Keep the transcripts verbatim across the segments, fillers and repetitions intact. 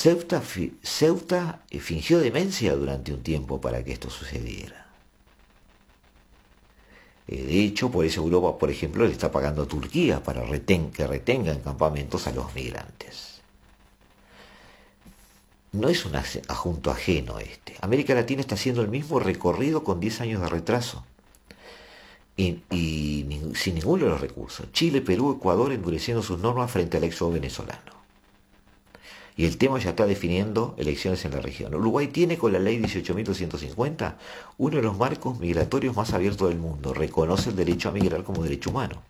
Ceuta, Ceuta fingió demencia durante un tiempo para que esto sucediera. De hecho, por eso Europa, por ejemplo, le está pagando a Turquía para reten- que retenga en campamentos a los migrantes. No es un asunto ajeno este. América Latina está haciendo el mismo recorrido con diez años de retraso. Y, y ni, sin ninguno de los recursos. Chile, Perú, Ecuador endureciendo sus normas frente al éxodo venezolano. Y el tema ya está definiendo elecciones en la región. Uruguay tiene con la ley dieciocho mil doscientos cincuenta uno de los marcos migratorios más abiertos del mundo. Reconoce el derecho a migrar como derecho humano.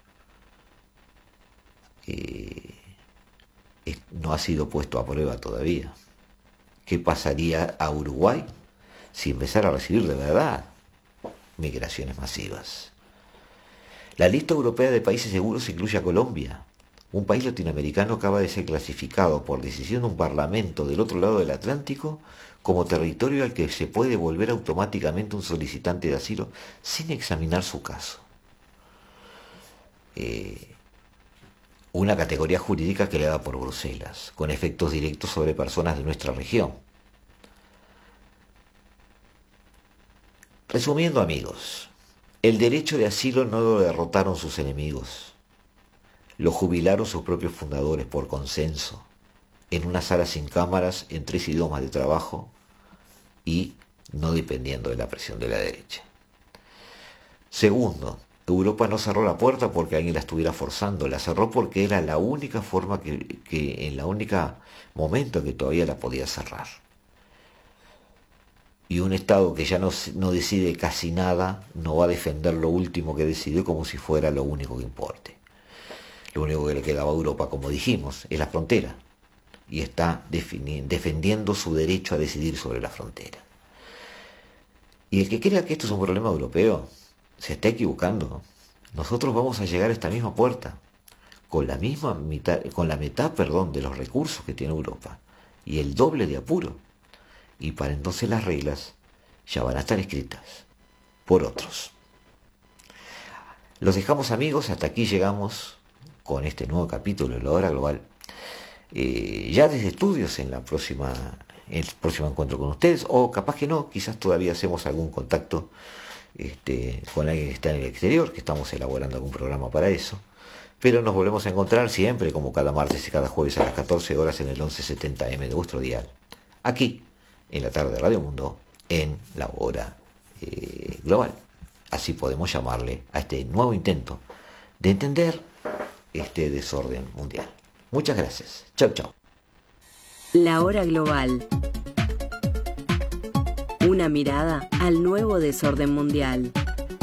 Eh, no ha sido puesto a prueba todavía. ¿Qué pasaría a Uruguay si empezara a recibir de verdad migraciones masivas? La lista europea de países seguros incluye a Colombia. Un país latinoamericano acaba de ser clasificado por decisión de un parlamento del otro lado del Atlántico como territorio al que se puede devolver automáticamente un solicitante de asilo sin examinar su caso. Eh, una categoría jurídica creada por Bruselas, con efectos directos sobre personas de nuestra región. Resumiendo, amigos, el derecho de asilo no lo derrotaron sus enemigos. Lo jubilaron sus propios fundadores por consenso, en una sala sin cámaras, en tres idiomas de trabajo y no dependiendo de la presión de la derecha. Segundo, Europa no cerró la puerta porque alguien la estuviera forzando, la cerró porque era la única forma que, que en la única momento que todavía la podía cerrar. Y un Estado que ya no, no decide casi nada, no va a defender lo último que decidió como si fuera lo único que importe. Lo único que le quedaba a Europa, como dijimos, es la frontera. Y está defendiendo su derecho a decidir sobre la frontera. Y el que crea que esto es un problema europeo, se está equivocando. Nosotros vamos a llegar a esta misma puerta, con la misma mitad, con la mitad, perdón, de los recursos que tiene Europa, y el doble de apuro. Y para entonces las reglas ya van a estar escritas por otros. Los dejamos, amigos, hasta aquí llegamos con este nuevo capítulo de La Hora Global. Eh, ya desde estudios en la próxima, el próximo encuentro con ustedes, o capaz que no, quizás todavía hacemos algún contacto este, con alguien que está en el exterior, que estamos elaborando algún programa para eso. Pero nos volvemos a encontrar siempre, como cada martes y cada jueves a las catorce horas en el once setenta eme de vuestro dial, aquí en la tarde de Radio Mundo, en La Hora eh, Global. Así podemos llamarle a este nuevo intento de entender este desorden mundial. Muchas gracias. Chau, chau. La Hora Global. Una mirada al nuevo desorden mundial.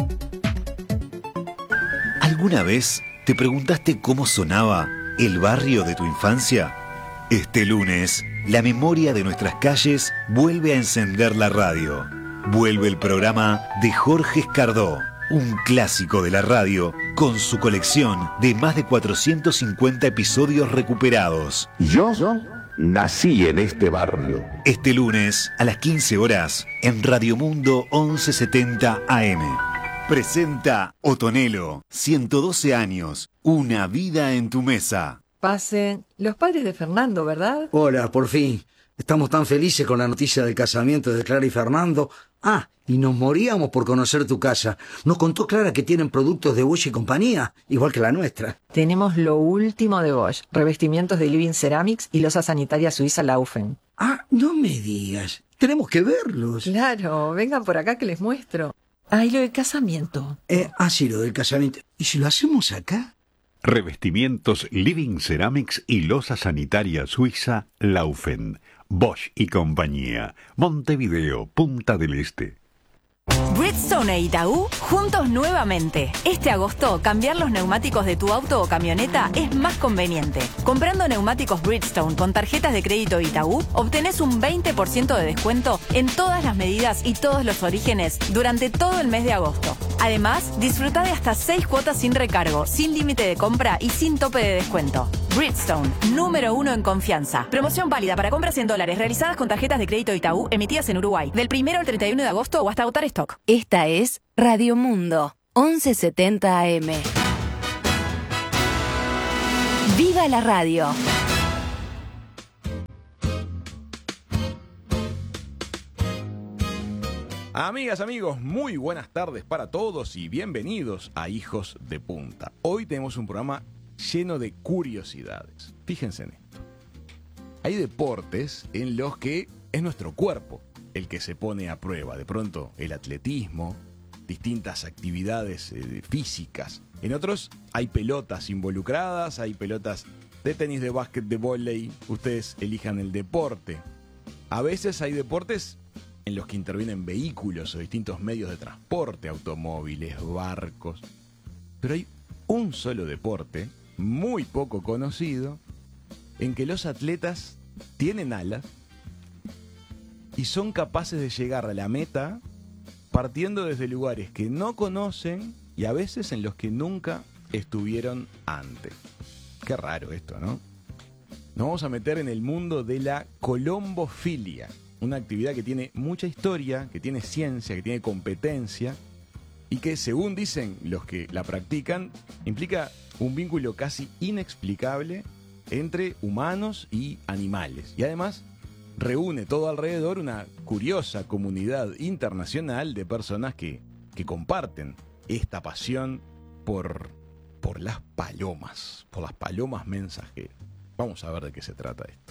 ¿Alguna vez te preguntaste cómo sonaba el barrio de tu infancia? Este lunes, la memoria de nuestras calles vuelve a encender la radio. Vuelve el programa de Jorge Escardó, un clásico de la radio, con su colección de más de cuatrocientos cincuenta episodios recuperados. Yo nací en este barrio. Este lunes, a las quince horas, en Radio Mundo once setenta A M. Presenta Otonelo, ciento doce años, una vida en tu mesa. Pasen. Los padres de Fernando, ¿verdad? Hola, por fin. Estamos tan felices con la noticia del casamiento de Clara y Fernando. Ah, y nos moríamos por conocer tu casa. Nos contó Clara que tienen productos de Bosch y compañía, igual que la nuestra. Tenemos lo último de Bosch, revestimientos de Living Ceramics y losa sanitaria suiza Laufen. Ah, no me digas. Tenemos que verlos. Claro, vengan por acá que les muestro. Ah, y lo del casamiento. Eh, ah, sí, lo del casamiento. ¿Y si lo hacemos acá? Revestimientos Living Ceramics y losa sanitaria suiza Laufen. Bosch y compañía. Montevideo, Punta del Este. Bridgestone e Itaú, juntos nuevamente. Este agosto, cambiar los neumáticos de tu auto o camioneta es más conveniente. Comprando neumáticos Bridgestone con tarjetas de crédito Itaú, obtenés un veinte por ciento de descuento en todas las medidas y todos los orígenes durante todo el mes de agosto. Además, disfruta de hasta seis cuotas sin recargo, sin límite de compra y sin tope de descuento. Bridgestone, número uno en confianza. Promoción válida para compras en dólares realizadas con tarjetas de crédito Itaú emitidas en Uruguay, del primero al treinta y uno de agosto o hasta agotar stock. Esta es Radio Mundo, once setenta A M. ¡Viva la radio! Amigas, amigos, muy buenas tardes para todos y bienvenidos a Hijos de Punta. Hoy tenemos un programa lleno de curiosidades. Fíjense en esto. Hay deportes en los que es nuestro cuerpo el que se pone a prueba. De pronto el atletismo, distintas actividades eh, físicas. En otros hay pelotas involucradas, hay pelotas de tenis, de básquet, de vóley. Ustedes elijan el deporte. A veces hay deportes en los que intervienen vehículos o distintos medios de transporte, automóviles, barcos. Pero hay un solo deporte, muy poco conocido, en que los atletas tienen alas y son capaces de llegar a la meta partiendo desde lugares que no conocen y a veces en los que nunca estuvieron antes. Qué raro esto, ¿no? Nos vamos a meter en el mundo de la colombofilia. Una actividad que tiene mucha historia, que tiene ciencia, que tiene competencia y que, según dicen los que la practican, implica un vínculo casi inexplicable entre humanos y animales. Y además reúne todo alrededor una curiosa comunidad internacional de personas que, que comparten esta pasión por, por las palomas, por las palomas mensajeras. Vamos a ver de qué se trata esto.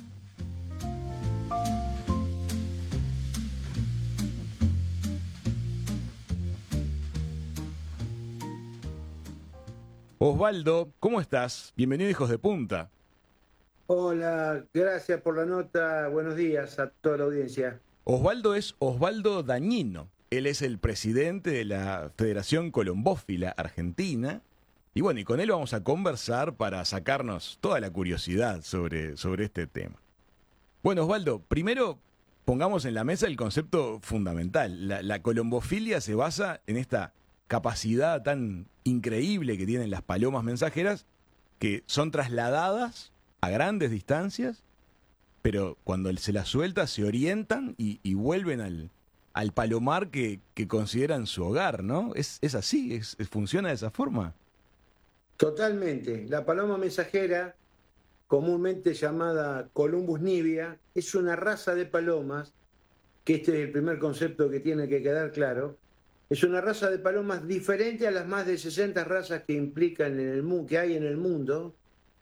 Osvaldo, ¿cómo estás? Bienvenido a Hijos de Punta. Hola, gracias por la nota. Buenos días a toda la audiencia. Osvaldo es Osvaldo Dañino. Él es el presidente de la Federación Colombófila Argentina. Y bueno, y con él vamos a conversar para sacarnos toda la curiosidad sobre, sobre este tema. Bueno, Osvaldo, primero pongamos en la mesa el concepto fundamental. La, la colombofilia se basa en esta capacidad tan increíble que tienen las palomas mensajeras, que son trasladadas a grandes distancias, pero cuando se las suelta se orientan y, y vuelven al, al palomar que, que consideran su hogar, ¿no? Es, es así, es, es, funciona de esa forma. Totalmente. La paloma mensajera, comúnmente llamada Columbus nivea, es una raza de palomas, que este es el primer concepto que tiene que quedar claro. Es una raza de palomas diferente a las más de sesenta razas que implican en el que hay en el mundo.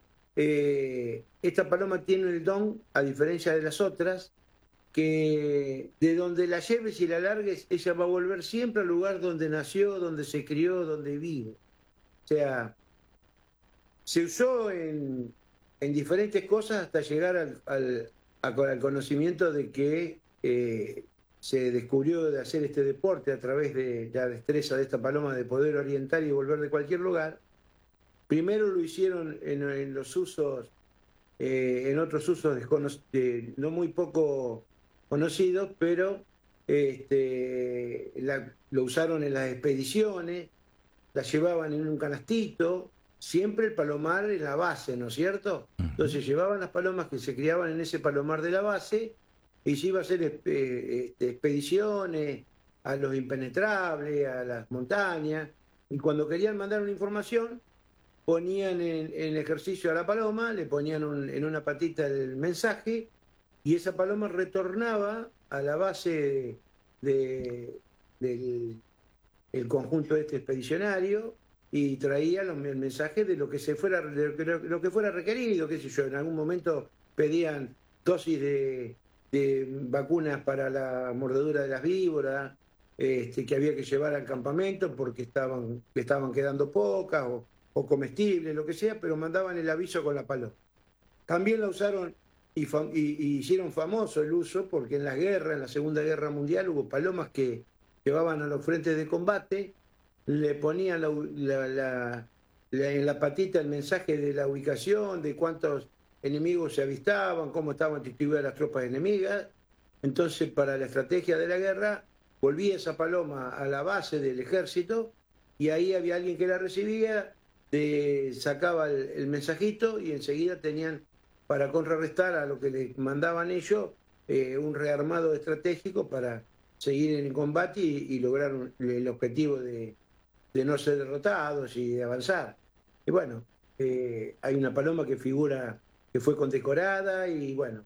Eh, esta paloma tiene el don, a diferencia de las otras, que de donde la lleves y la largues, ella va a volver siempre al lugar donde nació, donde se crió, donde vive. O sea, se usó en, en diferentes cosas hasta llegar al, al, al conocimiento de que eh, se descubrió de hacer este deporte a través de la destreza de esta paloma de poder orientar y volver de cualquier lugar. Primero lo hicieron en, en los usos, eh, en otros usos de, no muy poco conocidos, pero este, la, lo usaron en las expediciones, la llevaban en un canastito, siempre el palomar en la base, ¿no es cierto? Entonces llevaban las palomas que se criaban en ese palomar de la base y se iba a hacer eh, expediciones a los impenetrables, a las montañas, y cuando querían mandar una información, ponían en, en ejercicio a la paloma, le ponían un, en una patita el mensaje, y esa paloma retornaba a la base de, del el conjunto este expedicionario y traía los, el mensaje de lo que se fuera, de lo, que, lo que fuera requerido, qué sé yo, en algún momento pedían dosis de de vacunas para la mordedura de las víboras, este, que había que llevar al campamento porque estaban, estaban quedando pocas o, o comestibles, lo que sea, pero mandaban el aviso con la paloma. También la usaron y, fam y, y hicieron famoso el uso porque en la guerra, en la Segunda Guerra Mundial, hubo palomas que llevaban a los frentes de combate, le ponían la, la, la, la, en la patita el mensaje de la ubicación, de cuántos enemigos se avistaban, cómo estaban distribuidas las tropas enemigas. Entonces, para la estrategia de la guerra, volvía esa paloma a la base del ejército y ahí había alguien que la recibía, de, sacaba el, el mensajito y enseguida tenían, para contrarrestar a lo que le mandaban ellos, eh, un rearmado estratégico para seguir en el combate y, y lograr un, el objetivo de, de no ser derrotados y de avanzar. Y bueno, eh, hay una paloma que figura, que fue condecorada y bueno.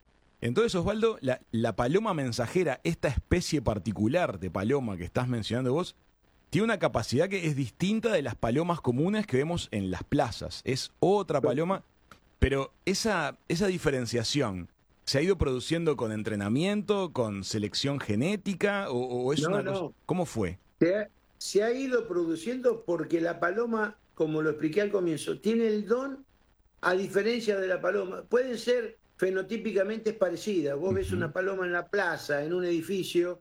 Entonces, Osvaldo, la, la paloma mensajera, esta especie particular de paloma que estás mencionando vos, tiene una capacidad que es distinta de las palomas comunes que vemos en las plazas. Es otra paloma, pero esa, esa diferenciación, ¿se ha ido produciendo con entrenamiento, con selección genética o, o es No, una no. cosa? ¿Cómo fue? Se ha, se ha ido produciendo porque la paloma, como lo expliqué al comienzo, tiene el don, a diferencia de la paloma. Pueden ser fenotípicamente parecidas. Vos ves una paloma en la plaza, en un edificio,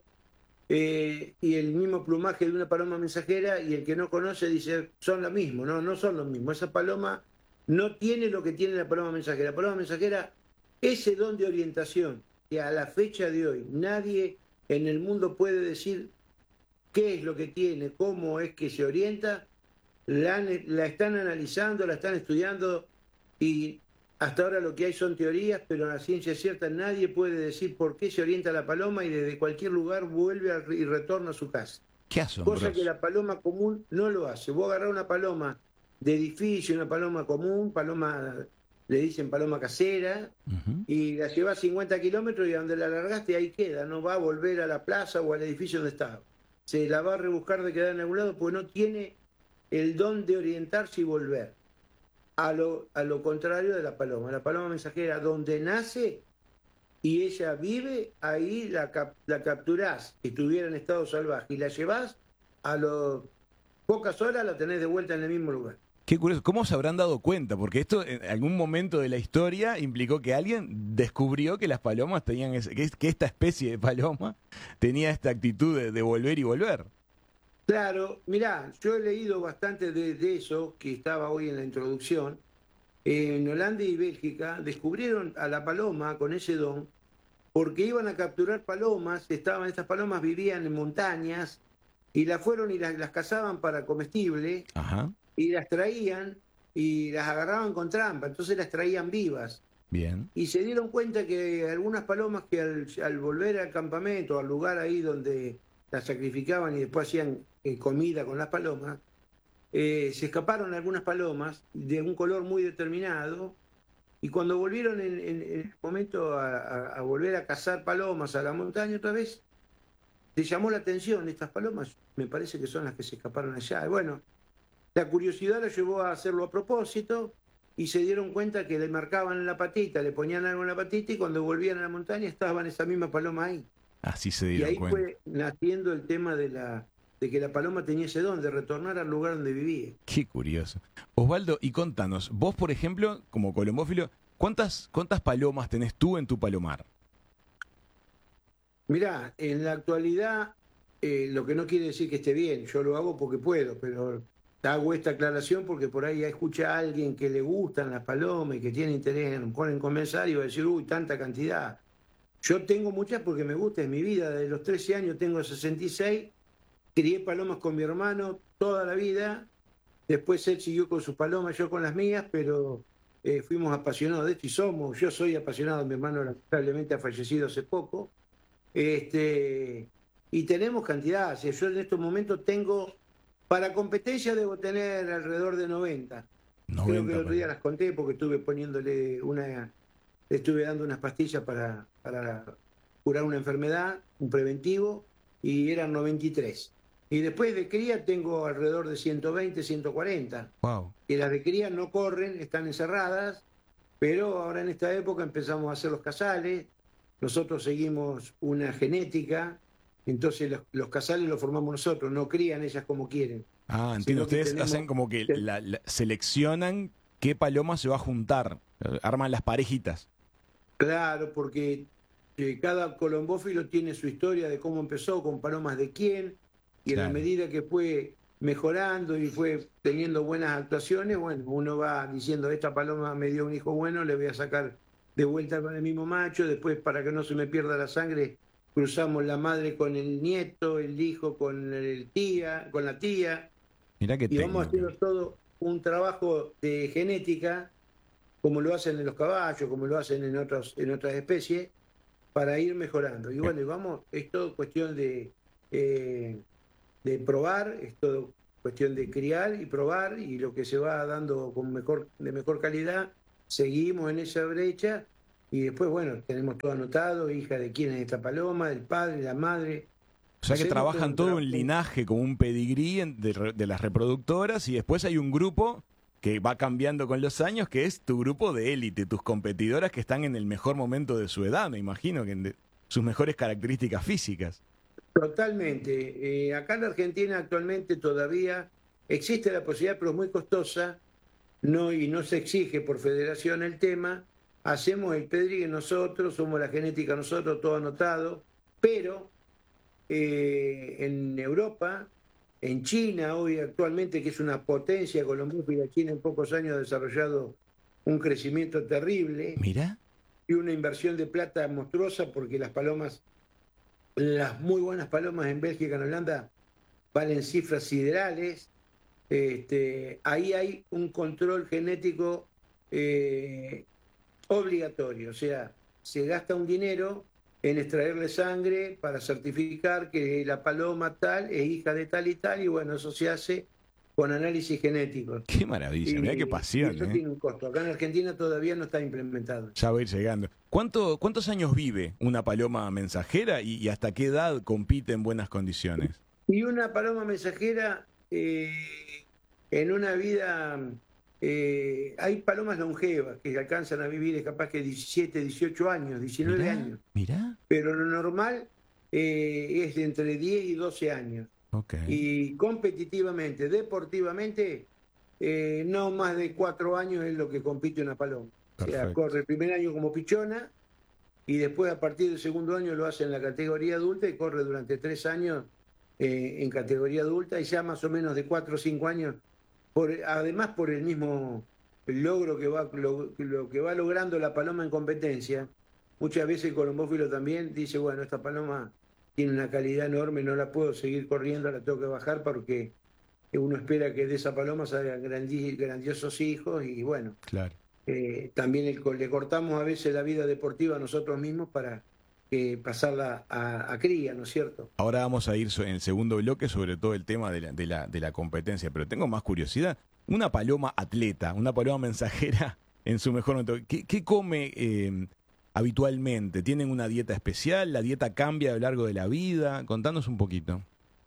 eh, y el mismo plumaje de una paloma mensajera, y el que no conoce dice, son lo mismo. No, no son lo mismo. Esa paloma no tiene lo que tiene la paloma mensajera. La paloma mensajera, ese don de orientación, que a la fecha de hoy nadie en el mundo puede decir qué es lo que tiene, cómo es que se orienta, la, la están analizando, la están estudiando, y hasta ahora lo que hay son teorías, pero la ciencia cierta nadie puede decir por qué se orienta la paloma y desde cualquier lugar vuelve a, y retorna a su casa. Qué asombroso. Cosa que la paloma común no lo hace. Vos agarrás una paloma de edificio, una paloma común, paloma, le dicen paloma casera, uh-huh. y la llevas cincuenta kilómetros y a donde la largaste ahí queda, no va a volver a la plaza o al edificio donde estaba. Se la va a rebuscar de quedar en algún lado porque no tiene el don de orientarse y volver. A lo, a lo contrario de la paloma. La paloma mensajera, donde nace y ella vive, ahí la, cap, la capturás, si estuviera en estado salvaje, y la llevás, a las pocas horas la tenés de vuelta en el mismo lugar. Qué curioso, ¿cómo se habrán dado cuenta? Porque esto en algún momento de la historia implicó que alguien descubrió que las palomas tenían, ese, que, que esta especie de paloma tenía esta actitud de, de volver y volver. Claro, mirá, yo he leído bastante de, de eso, que estaba hoy en la introducción. En Holanda y Bélgica descubrieron a la paloma con ese don porque iban a capturar palomas, estaban, estas palomas vivían en montañas y las fueron y las, las cazaban para comestible. Ajá. Y las traían y las agarraban con trampa, entonces las traían vivas. Bien. Y se dieron cuenta que algunas palomas que al, al volver al campamento, al lugar ahí donde las sacrificaban y después hacían eh, comida con las palomas, eh, se escaparon algunas palomas de un color muy determinado, y cuando volvieron en, en, en el momento a, a, a volver a cazar palomas a la montaña otra vez, les llamó la atención estas palomas, me parece que son las que se escaparon allá. Y bueno, la curiosidad los llevó a hacerlo a propósito y se dieron cuenta que le marcaban en la patita, le ponían algo en la patita y cuando volvían a la montaña estaban esa misma paloma ahí. Así se dieron y ahí cuenta. fue naciendo el tema de, la, de que la paloma tenía ese don de retornar al lugar donde vivía. Qué curioso. Osvaldo, y contanos, vos por ejemplo, como colombófilo, ¿cuántas, cuántas palomas tenés tú en tu palomar? Mirá, en la actualidad, eh, lo que no quiere decir que esté bien, yo lo hago porque puedo, pero hago esta aclaración porque por ahí escucha a alguien que le gustan las palomas y que tiene interés en, en comenzar y va a decir, uy, tanta cantidad. Yo tengo muchas porque me gusta, es mi vida, desde los trece años tengo sesenta y seis, crié palomas con mi hermano toda la vida, después él siguió con sus palomas, yo con las mías, pero eh, fuimos apasionados de esto y somos, yo soy apasionado, mi hermano lamentablemente ha fallecido hace poco, este, y tenemos cantidad, o sea, yo en estos momentos tengo, para competencia debo tener alrededor de noventa. noventa Creo que el otro día las conté porque estuve poniéndole una, le estuve dando unas pastillas para, para curar una enfermedad, un preventivo, y eran noventa y tres. Y después de cría tengo alrededor de ciento veinte, ciento cuarenta. Wow. Y las de cría no corren, están encerradas, pero ahora en esta época empezamos a hacer los casales, nosotros seguimos una genética, entonces los, los casales los formamos nosotros, no crían ellas como quieren. Ah, entiendo, ustedes tenemos, hacen como que la, la, seleccionan qué paloma se va a juntar, arman las parejitas. Claro, porque eh, cada colombófilo tiene su historia de cómo empezó, con palomas de quién, y claro. En la medida que fue mejorando y fue teniendo buenas actuaciones, bueno, uno va diciendo, esta paloma me dio un hijo bueno, le voy a sacar de vuelta con el mismo macho, después para que no se me pierda la sangre, cruzamos la madre con el nieto, el hijo con el tía, con la tía, Mirá que y técnico. Vamos haciendo todo un trabajo de genética, como lo hacen en los caballos, como lo hacen en otros, en otras especies, para ir mejorando. Y bueno, vamos, es todo cuestión de, eh, de probar, es todo cuestión de criar y probar, y lo que se va dando con mejor, de mejor calidad, seguimos en esa brecha, y después, bueno, tenemos todo anotado, hija de quién es esta paloma, del padre, la madre. O sea que Hacemos trabajan todo todo un un trabajo. linaje, como un pedigrí en- de, re- de las reproductoras, y después hay un grupo que va cambiando con los años, que es tu grupo de élite, tus competidoras que están en el mejor momento de su edad, me imagino, que en de- sus mejores características físicas. Totalmente. Eh, acá en Argentina actualmente todavía existe la posibilidad, pero es muy costosa, no, y no se exige por federación el tema. Hacemos el pedigrí nosotros, somos la genética nosotros, todo anotado, pero eh, en Europa, en China, hoy actualmente, que es una potencia colombófila, China en pocos años ha desarrollado un crecimiento terrible Mira. y una inversión de plata monstruosa porque las palomas, las muy buenas palomas en Bélgica, en Holanda, valen cifras siderales. Este, ahí hay un control genético eh, obligatorio, o sea, se gasta un dinero en extraerle sangre para certificar que la paloma tal es hija de tal y tal, y bueno, eso se hace con análisis genéticos. Qué maravilla, mirá qué pasión, y eso ¿eh? tiene un costo. Acá en Argentina todavía no está implementado. Ya va a ir llegando. ¿Cuánto, ¿Cuántos años vive una paloma mensajera y, y hasta qué edad compite en buenas condiciones? Y una paloma mensajera eh, en una vida, eh, hay palomas longevas que alcanzan a vivir capaz que diecisiete, dieciocho años, diecinueve Mirá, años, mirá. pero lo normal eh, es de entre diez y doce años. Ok. Y competitivamente, deportivamente, eh, no más de cuatro años es lo que compite una paloma. O sea, Perfecto. corre el primer año como pichona y después a partir del segundo año lo hace en la categoría adulta y corre durante tres años eh, en categoría adulta, y ya más o menos de cuatro o cinco años, por, además por el mismo logro que va, lo, lo que va logrando la paloma en competencia. Muchas veces el colombófilo también dice, bueno, esta paloma tiene una calidad enorme, no la puedo seguir corriendo, la tengo que bajar porque uno espera que de esa paloma salgan grandi- grandiosos hijos, y bueno, Claro. eh, también el, le cortamos a veces la vida deportiva a nosotros mismos para eh, pasarla a, a cría, ¿no es cierto? Ahora vamos a ir so- en el segundo bloque sobre todo el tema de la, de la, de la competencia, pero tengo más curiosidad. Una paloma atleta, una paloma mensajera en su mejor momento, ¿qué, qué come eh, habitualmente? ¿Tienen una dieta especial? ¿La dieta cambia a lo largo de la vida? Contanos un poquito.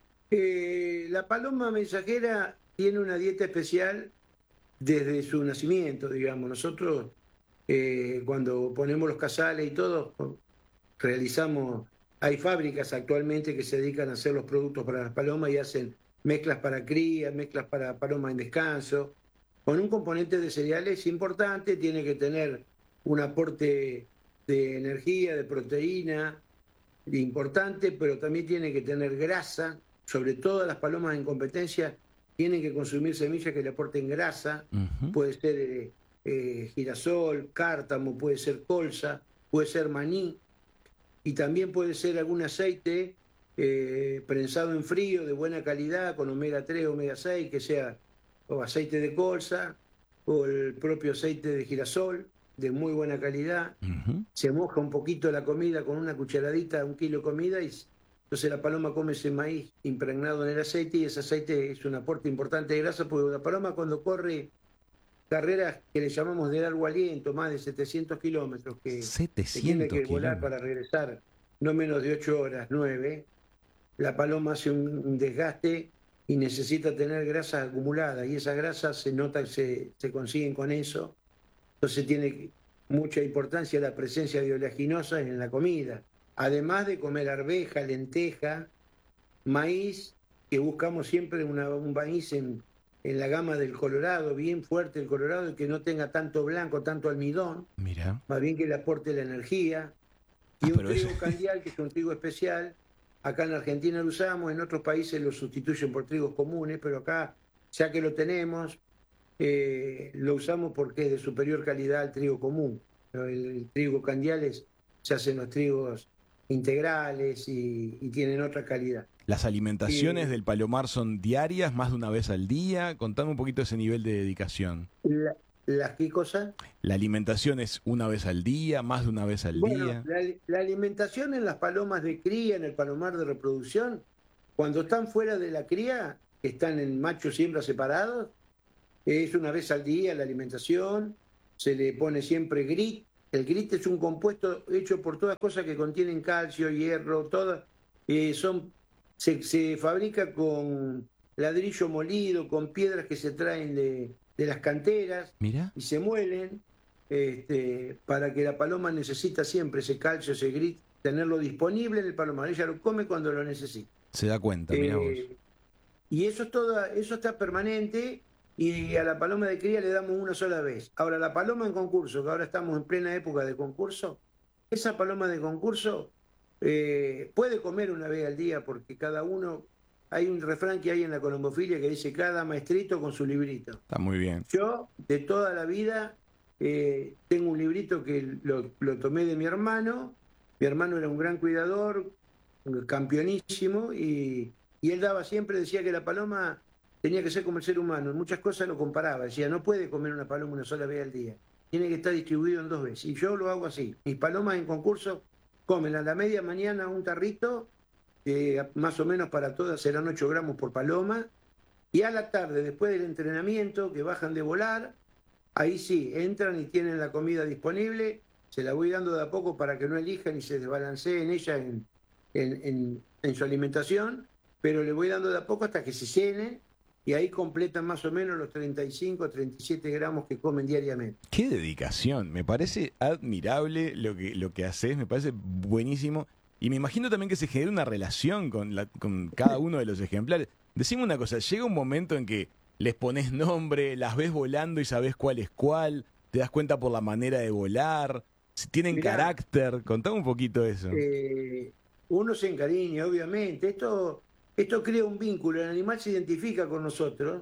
Eh, la paloma mensajera tiene una dieta especial desde su nacimiento, digamos. Nosotros, eh, cuando ponemos los casales y todo, realizamos, hay fábricas actualmente que se dedican a hacer los productos para las palomas y hacen mezclas para cría, mezclas para palomas en descanso, con un componente de cereales importante. Tiene que tener un aporte de energía, de proteína importante, pero también tiene que tener grasa. Sobre todo las palomas en competencia tienen que consumir semillas que le aporten grasa. Ujú. Puede ser eh, eh, girasol, cártamo, puede ser colza, puede ser maní, y también puede ser algún aceite eh, prensado en frío de buena calidad con omega tres, omega seis, que sea o aceite de colza o el propio aceite de girasol de muy buena calidad. Ujú. Se moja un poquito la comida con una cucharadita, un kilo de comida, y entonces la paloma come ese maíz impregnado en el aceite, y ese aceite es un aporte importante de grasa, porque la paloma cuando corre carreras que le llamamos de largo aliento, más de setecientos kilómetros, que se tiene que volar kilómetros. para regresar no menos de ocho horas, nueve, la paloma hace un, un desgaste y necesita tener grasas acumuladas, y esas grasas se nota que se, se consiguen con eso. Entonces tiene mucha importancia la presencia de oleaginosas en la comida, además de comer arveja, lenteja, maíz, que buscamos siempre una, un maíz en, en la gama del colorado, bien fuerte el colorado, y que no tenga tanto blanco, tanto almidón, Mira. más bien que le aporte la energía. Ah, Y un pero trigo eso- candial, que es un trigo especial, acá en Argentina lo usamos, en otros países lo sustituyen por trigos comunes, pero acá, ya que lo tenemos, eh, lo usamos porque es de superior calidad al trigo común. Pero el, el trigo candial es, se hacen los trigos integrales y, y tienen otra calidad. ¿Las alimentaciones Eh, del palomar son diarias, más de una vez al día? Contame un poquito ese nivel de dedicación. La- ¿Las qué cosa? ¿La alimentación es una vez al día, más de una vez al Bueno, día? la, la alimentación en las palomas de cría, en el palomar de reproducción, cuando están fuera de la cría, que están en machos y hembras separados, es una vez al día la alimentación. Se le pone siempre grit, El grit es un compuesto hecho por todas cosas que contienen calcio, hierro, todas, eh, son, se, se fabrica con ladrillo molido, con piedras que se traen de, de las canteras. Mirá. Y se muelen, este, para que la paloma necesita siempre ese calcio, ese grit, tenerlo disponible en el palomar. Ella lo come cuando lo necesita. Se da cuenta, mirá vos. Eh, y eso es todo, eso está permanente, y a la paloma de cría le damos una sola vez. Ahora, la paloma en concurso, que ahora estamos en plena época de concurso, esa paloma de concurso eh, puede comer una vez al día, porque cada uno, hay un refrán que hay en la colombofilia que dice cada maestrito con su librito. Está muy bien. Yo, de toda la vida, eh, tengo un librito que lo, lo tomé de mi hermano. Mi hermano era un gran cuidador, campeonísimo, y, y él daba siempre, decía que la paloma tenía que ser como el ser humano. En muchas cosas lo comparaba, decía, no puede comer una paloma una sola vez al día, tiene que estar distribuido en dos veces. Y yo lo hago así. Mis palomas en concurso comen a la media mañana un tarrito, eh, más o menos para todas serán ocho gramos por paloma, y a la tarde, después del entrenamiento, que bajan de volar, ahí sí, entran y tienen la comida disponible. Se la voy dando de a poco para que no elijan y se desbalanceen ella en, en, en, en su alimentación, pero le voy dando de a poco hasta que se llene, y ahí completan más o menos los treinta y cinco, treinta y siete gramos que comen diariamente. Qué dedicación, me parece admirable lo que, lo que haces, me parece buenísimo, y me imagino también que se genera una relación con, la, con cada uno de los ejemplares. Decime una cosa, llega un momento en que les pones nombre, las ves volando y sabes cuál es cuál, te das cuenta por la manera de volar, si tienen Mirá, carácter, contame un poquito eso. Eh, uno se encariña, obviamente, esto, esto crea un vínculo, el animal se identifica con nosotros,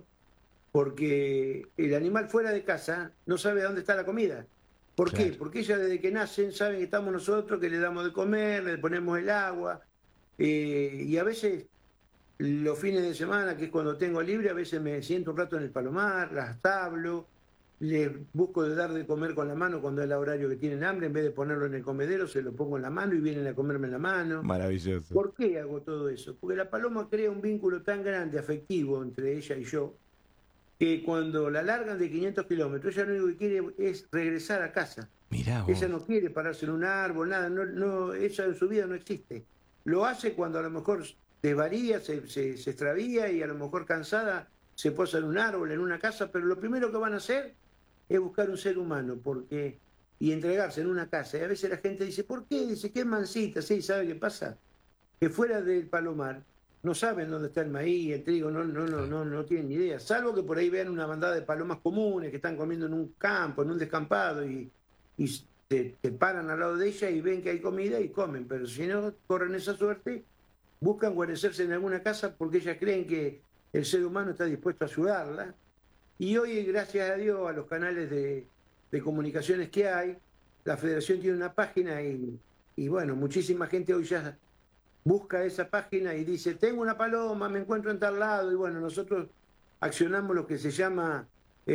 porque el animal fuera de casa no sabe dónde está la comida. ¿Por claro. qué? Porque ellas desde que nacen saben que estamos nosotros, que le damos de comer, le ponemos el agua, eh, y a veces los fines de semana, que es cuando tengo libre, a veces me siento un rato en el palomar, las tablo, les busco de dar de comer con la mano cuando es el horario que tienen hambre, en vez de ponerlo en el comedero, se lo pongo en la mano y vienen a comerme en la mano. Maravilloso. ¿Por qué hago todo eso? Porque la paloma crea un vínculo tan grande, afectivo, entre ella y yo, que cuando la largan de quinientos kilómetros, ella lo único que quiere es regresar a casa. Mirá vos. Ella no quiere pararse en un árbol, nada, no, no, ella en su vida no existe. Lo hace cuando a lo mejor desvaría, se, se, se extravía y a lo mejor cansada se posa en un árbol, en una casa, pero lo primero que van a hacer es buscar un ser humano porque y entregarse en una casa. Y a veces la gente dice, ¿por qué? Dice, qué mansita. Sí, ¿sabe qué pasa? Que fuera del palomar no saben dónde está el maíz, el trigo, no, no, no, no, no tienen ni idea. Salvo que por ahí vean una bandada de palomas comunes que están comiendo en un campo, en un descampado, y, y se, se paran al lado de ella y ven que hay comida y comen. Pero si no corren esa suerte, buscan guarecerse en alguna casa porque ellas creen que el ser humano está dispuesto a ayudarla. Y hoy, gracias a Dios, a los canales de, de comunicaciones que hay, la Federación tiene una página y, y bueno, muchísima gente hoy ya busca esa página y dice, tengo una paloma, me encuentro en tal lado, y bueno, nosotros accionamos lo que se llama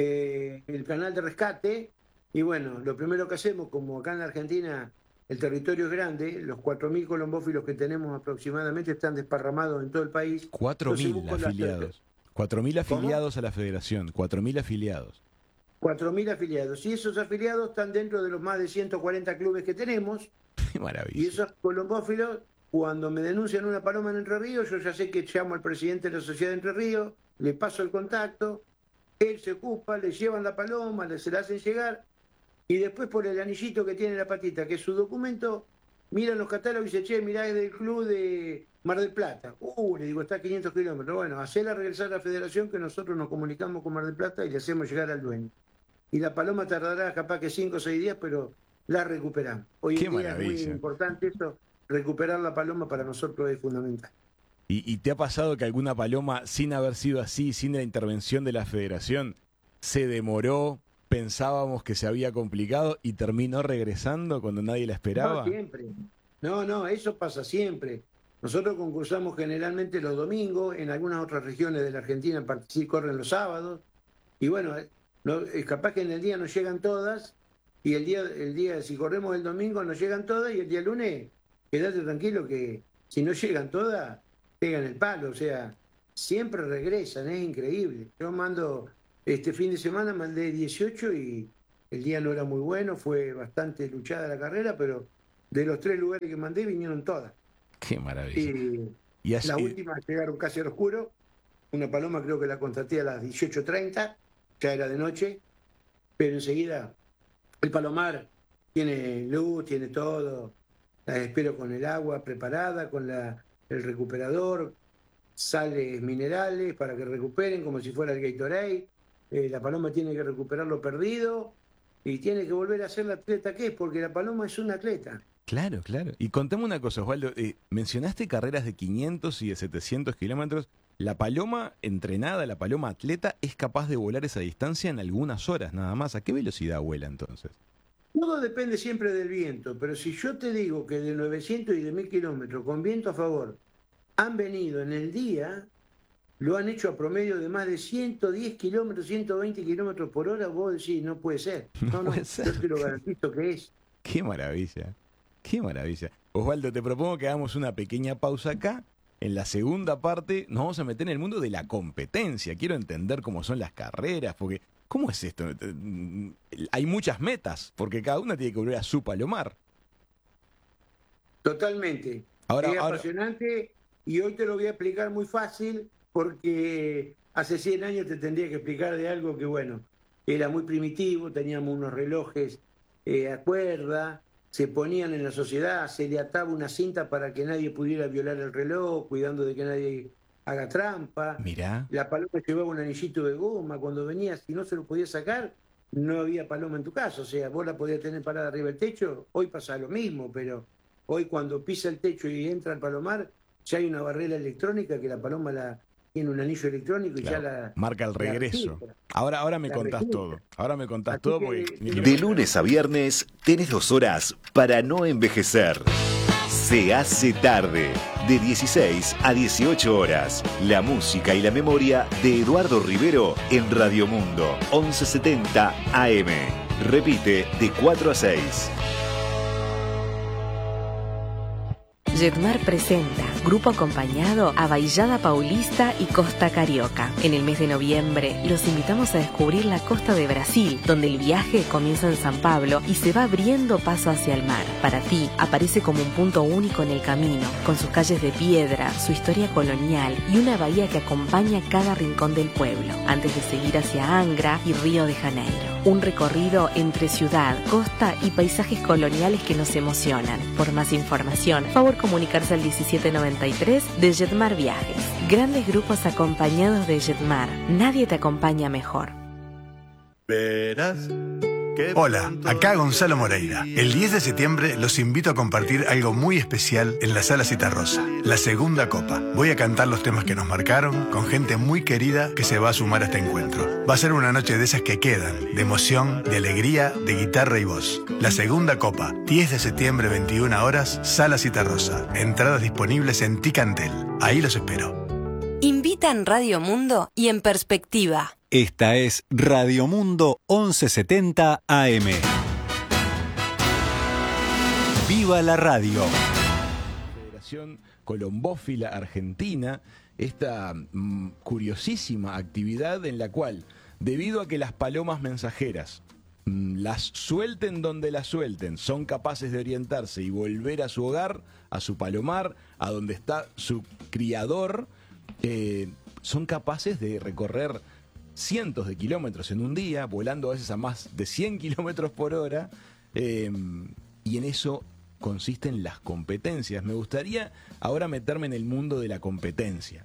eh, el canal de rescate, y bueno, lo primero que hacemos, como acá en la Argentina el territorio es grande, los cuatro mil colombófilos que tenemos aproximadamente están desparramados en todo el país. cuatro mil afiliados. cuatro mil afiliados a la federación, cuatro mil afiliados. cuatro mil afiliados. Y esos afiliados están dentro de los más de ciento cuarenta clubes que tenemos. Qué maravilla. Y esos colombófilos, cuando me denuncian una paloma en Entre Ríos, yo ya sé que llamo al presidente de la Sociedad de Entre Ríos, le paso el contacto, él se ocupa, le llevan la paloma, le, se la hacen llegar, y después por el anillito que tiene la patita, que es su documento, miran los catálogos y dicen, che, mirá, es del club de Mar del Plata. Uh, le digo, está a quinientos kilómetros. Bueno, hacela regresar a la federación, que nosotros nos comunicamos con Mar del Plata y le hacemos llegar al dueño. Y la paloma tardará capaz que cinco o seis días, pero la recuperamos. Hoy Qué en día maravilla. es muy importante eso, recuperar la paloma para nosotros es fundamental. ¿Y, ¿Y te ha pasado que alguna paloma, sin haber sido así, sin la intervención de la federación, se demoró, pensábamos que se había complicado y terminó regresando cuando nadie la esperaba? No, siempre. No, no, eso pasa siempre. Nosotros concursamos generalmente los domingos, en algunas otras regiones de la Argentina sí corren los sábados, y bueno, no, es capaz que en el día no llegan todas, y el día, el día, si corremos el domingo nos llegan todas, y el día lunes, quédate tranquilo que si no llegan todas, pegan el palo, o sea, siempre regresan, es increíble. Yo mando, este fin de semana mandé dieciocho y, el día no era muy bueno, fue bastante luchada la carrera, pero de los tres lugares que mandé vinieron todas. Qué maravilla. Y, y así... las últimas llegaron casi al oscuro. Una paloma creo que la contraté a las dieciocho treinta, ya era de noche, pero enseguida el palomar tiene luz, tiene todo, las espero con el agua preparada, con la, el recuperador, sales minerales para que recuperen como si fuera el Gatorade. Eh, la paloma tiene que recuperar lo perdido y tiene que volver a ser la atleta que es, porque la paloma es una atleta. Claro, claro. Y contame una cosa, Osvaldo, eh, mencionaste carreras de quinientos y de setecientos kilómetros. La paloma entrenada, la paloma atleta, es capaz de volar esa distancia en algunas horas nada más. ¿A qué velocidad vuela entonces? Todo depende siempre del viento, pero si yo te digo que de novecientos y de mil kilómetros con viento a favor han venido en el día, lo han hecho a promedio de más de ciento diez kilómetros, ciento veinte kilómetros por hora, vos decís, no puede ser. No, No no, puede ser. yo te lo garantizo que es. Qué maravilla, qué maravilla. Osvaldo, te propongo que hagamos una pequeña pausa acá. En la segunda parte nos vamos a meter en el mundo de la competencia. Quiero entender cómo son las carreras, porque ¿cómo es esto? Hay muchas metas, porque cada una tiene que volver a su palomar. Totalmente. Ahora, es ahora... apasionante y hoy te lo voy a explicar muy fácil porque hace cien años te tendría que explicar de algo que, bueno, era muy primitivo, teníamos unos relojes eh, a cuerda, se ponían en la sociedad, se le ataba una cinta para que nadie pudiera violar el reloj, cuidando de que nadie haga trampa. Mirá. La paloma llevaba un anillito de goma, cuando venía, si no se lo podía sacar, no había paloma en tu casa, o sea, vos la podías tener parada arriba del techo, hoy pasa lo mismo, pero hoy cuando pisa el techo y entra al palomar, ya hay una barrera electrónica que la paloma la tiene un anillo electrónico y Claro, ya la marca el regreso. Ahora, ahora me La contás registra. todo. Ahora me contás Así todo que- porque... De lunes a viernes tenés dos horas para no envejecer. Se hace tarde, de dieciséis a dieciocho horas. La música y la memoria de Eduardo Rivero en Radio Mundo, once setenta A M. Repite de cuatro a seis. Jetmar presenta, grupo acompañado a Baillada Paulista y Costa Carioca. En el mes de noviembre los invitamos a descubrir la costa de Brasil, donde el viaje comienza en San Pablo y se va abriendo paso hacia el mar. Para ti, aparece como un punto único en el camino, con sus calles de piedra, su historia colonial y una bahía que acompaña cada rincón del pueblo, antes de seguir hacia Angra y Río de Janeiro. Un recorrido entre ciudad, costa y paisajes coloniales que nos emocionan. Por más información, favor comunicarse al diecisiete noventa y tres de Jetmar Viajes. Grandes grupos acompañados de Jetmar. Nadie te acompaña mejor. Verás. Hola, acá Gonzalo Moreira. El diez de septiembre los invito a compartir algo muy especial en la Sala Citarrosa, la segunda copa. Voy a cantar los temas que nos marcaron con gente muy querida que se va a sumar a este encuentro. Va a ser una noche de esas que quedan, de emoción, de alegría, de guitarra y voz. La segunda copa, diez de septiembre, veintiuna horas, Sala Citarrosa. Entradas disponibles en Ticantel. Ahí los espero. Invita en Radio Mundo y en Perspectiva. Esta es Radio Mundo once setenta A M. ¡Viva la radio! Federación Colombófila Argentina, esta mm, curiosísima actividad en la cual, debido a que las palomas mensajeras mm, las suelten donde las suelten, son capaces de orientarse y volver a su hogar, a su palomar, a donde está su criador, eh, son capaces de recorrer cientos de kilómetros en un día, volando a veces a más de cien kilómetros por hora, eh, y en eso consisten las competencias. Me gustaría ahora meterme en el mundo de la competencia.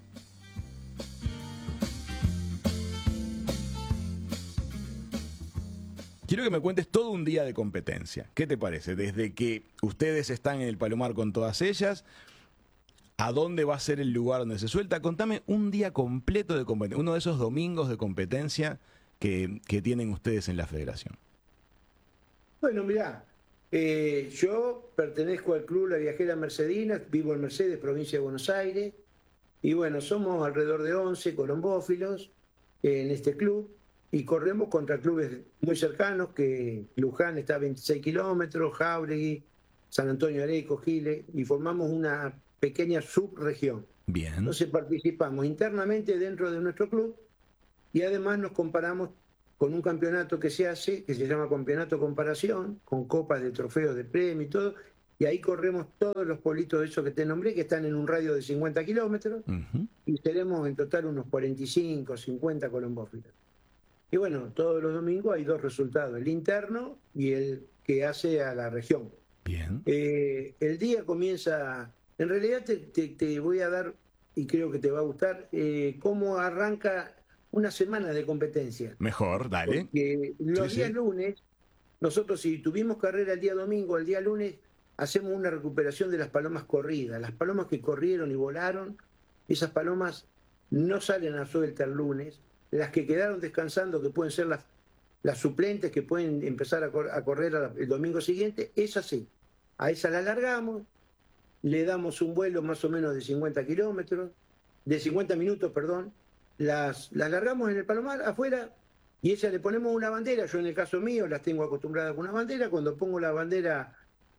Quiero que me cuentes todo un día de competencia. ¿Qué te parece? Desde que ustedes están en el palomar con todas ellas, ¿a dónde va a ser el lugar donde se suelta? Contame un día completo de competencia, uno de esos domingos de competencia que, que tienen ustedes en la federación. Bueno, mirá, eh, yo pertenezco al club La Viajera Mercedina, vivo en Mercedes, provincia de Buenos Aires, y bueno, somos alrededor de once colombófilos eh, en este club, y corremos contra clubes muy cercanos, que Luján está a veintiséis kilómetros, Jáuregui, San Antonio de Areco, Giles, y formamos una pequeña subregión. Bien. Entonces participamos internamente dentro de nuestro club y además nos comparamos con un campeonato que se hace, que se llama Campeonato Comparación, con copas de trofeos de premio y todo, y ahí corremos todos los pueblitos de esos que te nombré, que están en un radio de cincuenta kilómetros, uh-huh. y seremos en total unos cuarenta y cinco, cincuenta colombófilos. Y bueno, todos los domingos hay dos resultados, el interno y el que hace a la región. Bien. Eh, el día comienza, en realidad te, te, te voy a dar, y creo que te va a gustar, eh, cómo arranca una semana de competencia. Mejor, dale. Porque los sí, días sí. lunes, nosotros si tuvimos carrera el día domingo, el día lunes, hacemos una recuperación de las palomas corridas. Las palomas que corrieron y volaron, esas palomas no salen a suelta el lunes. Las que quedaron descansando, que pueden ser las, las suplentes, que pueden empezar a, cor a correr el domingo siguiente, esas sí. A esas las largamos, le damos un vuelo más o menos de cincuenta kilómetros, de cincuenta minutos, perdón, las, las largamos en el palomar afuera y a ellas le ponemos una bandera. Yo en el caso mío las tengo acostumbradas con una bandera. Cuando pongo la bandera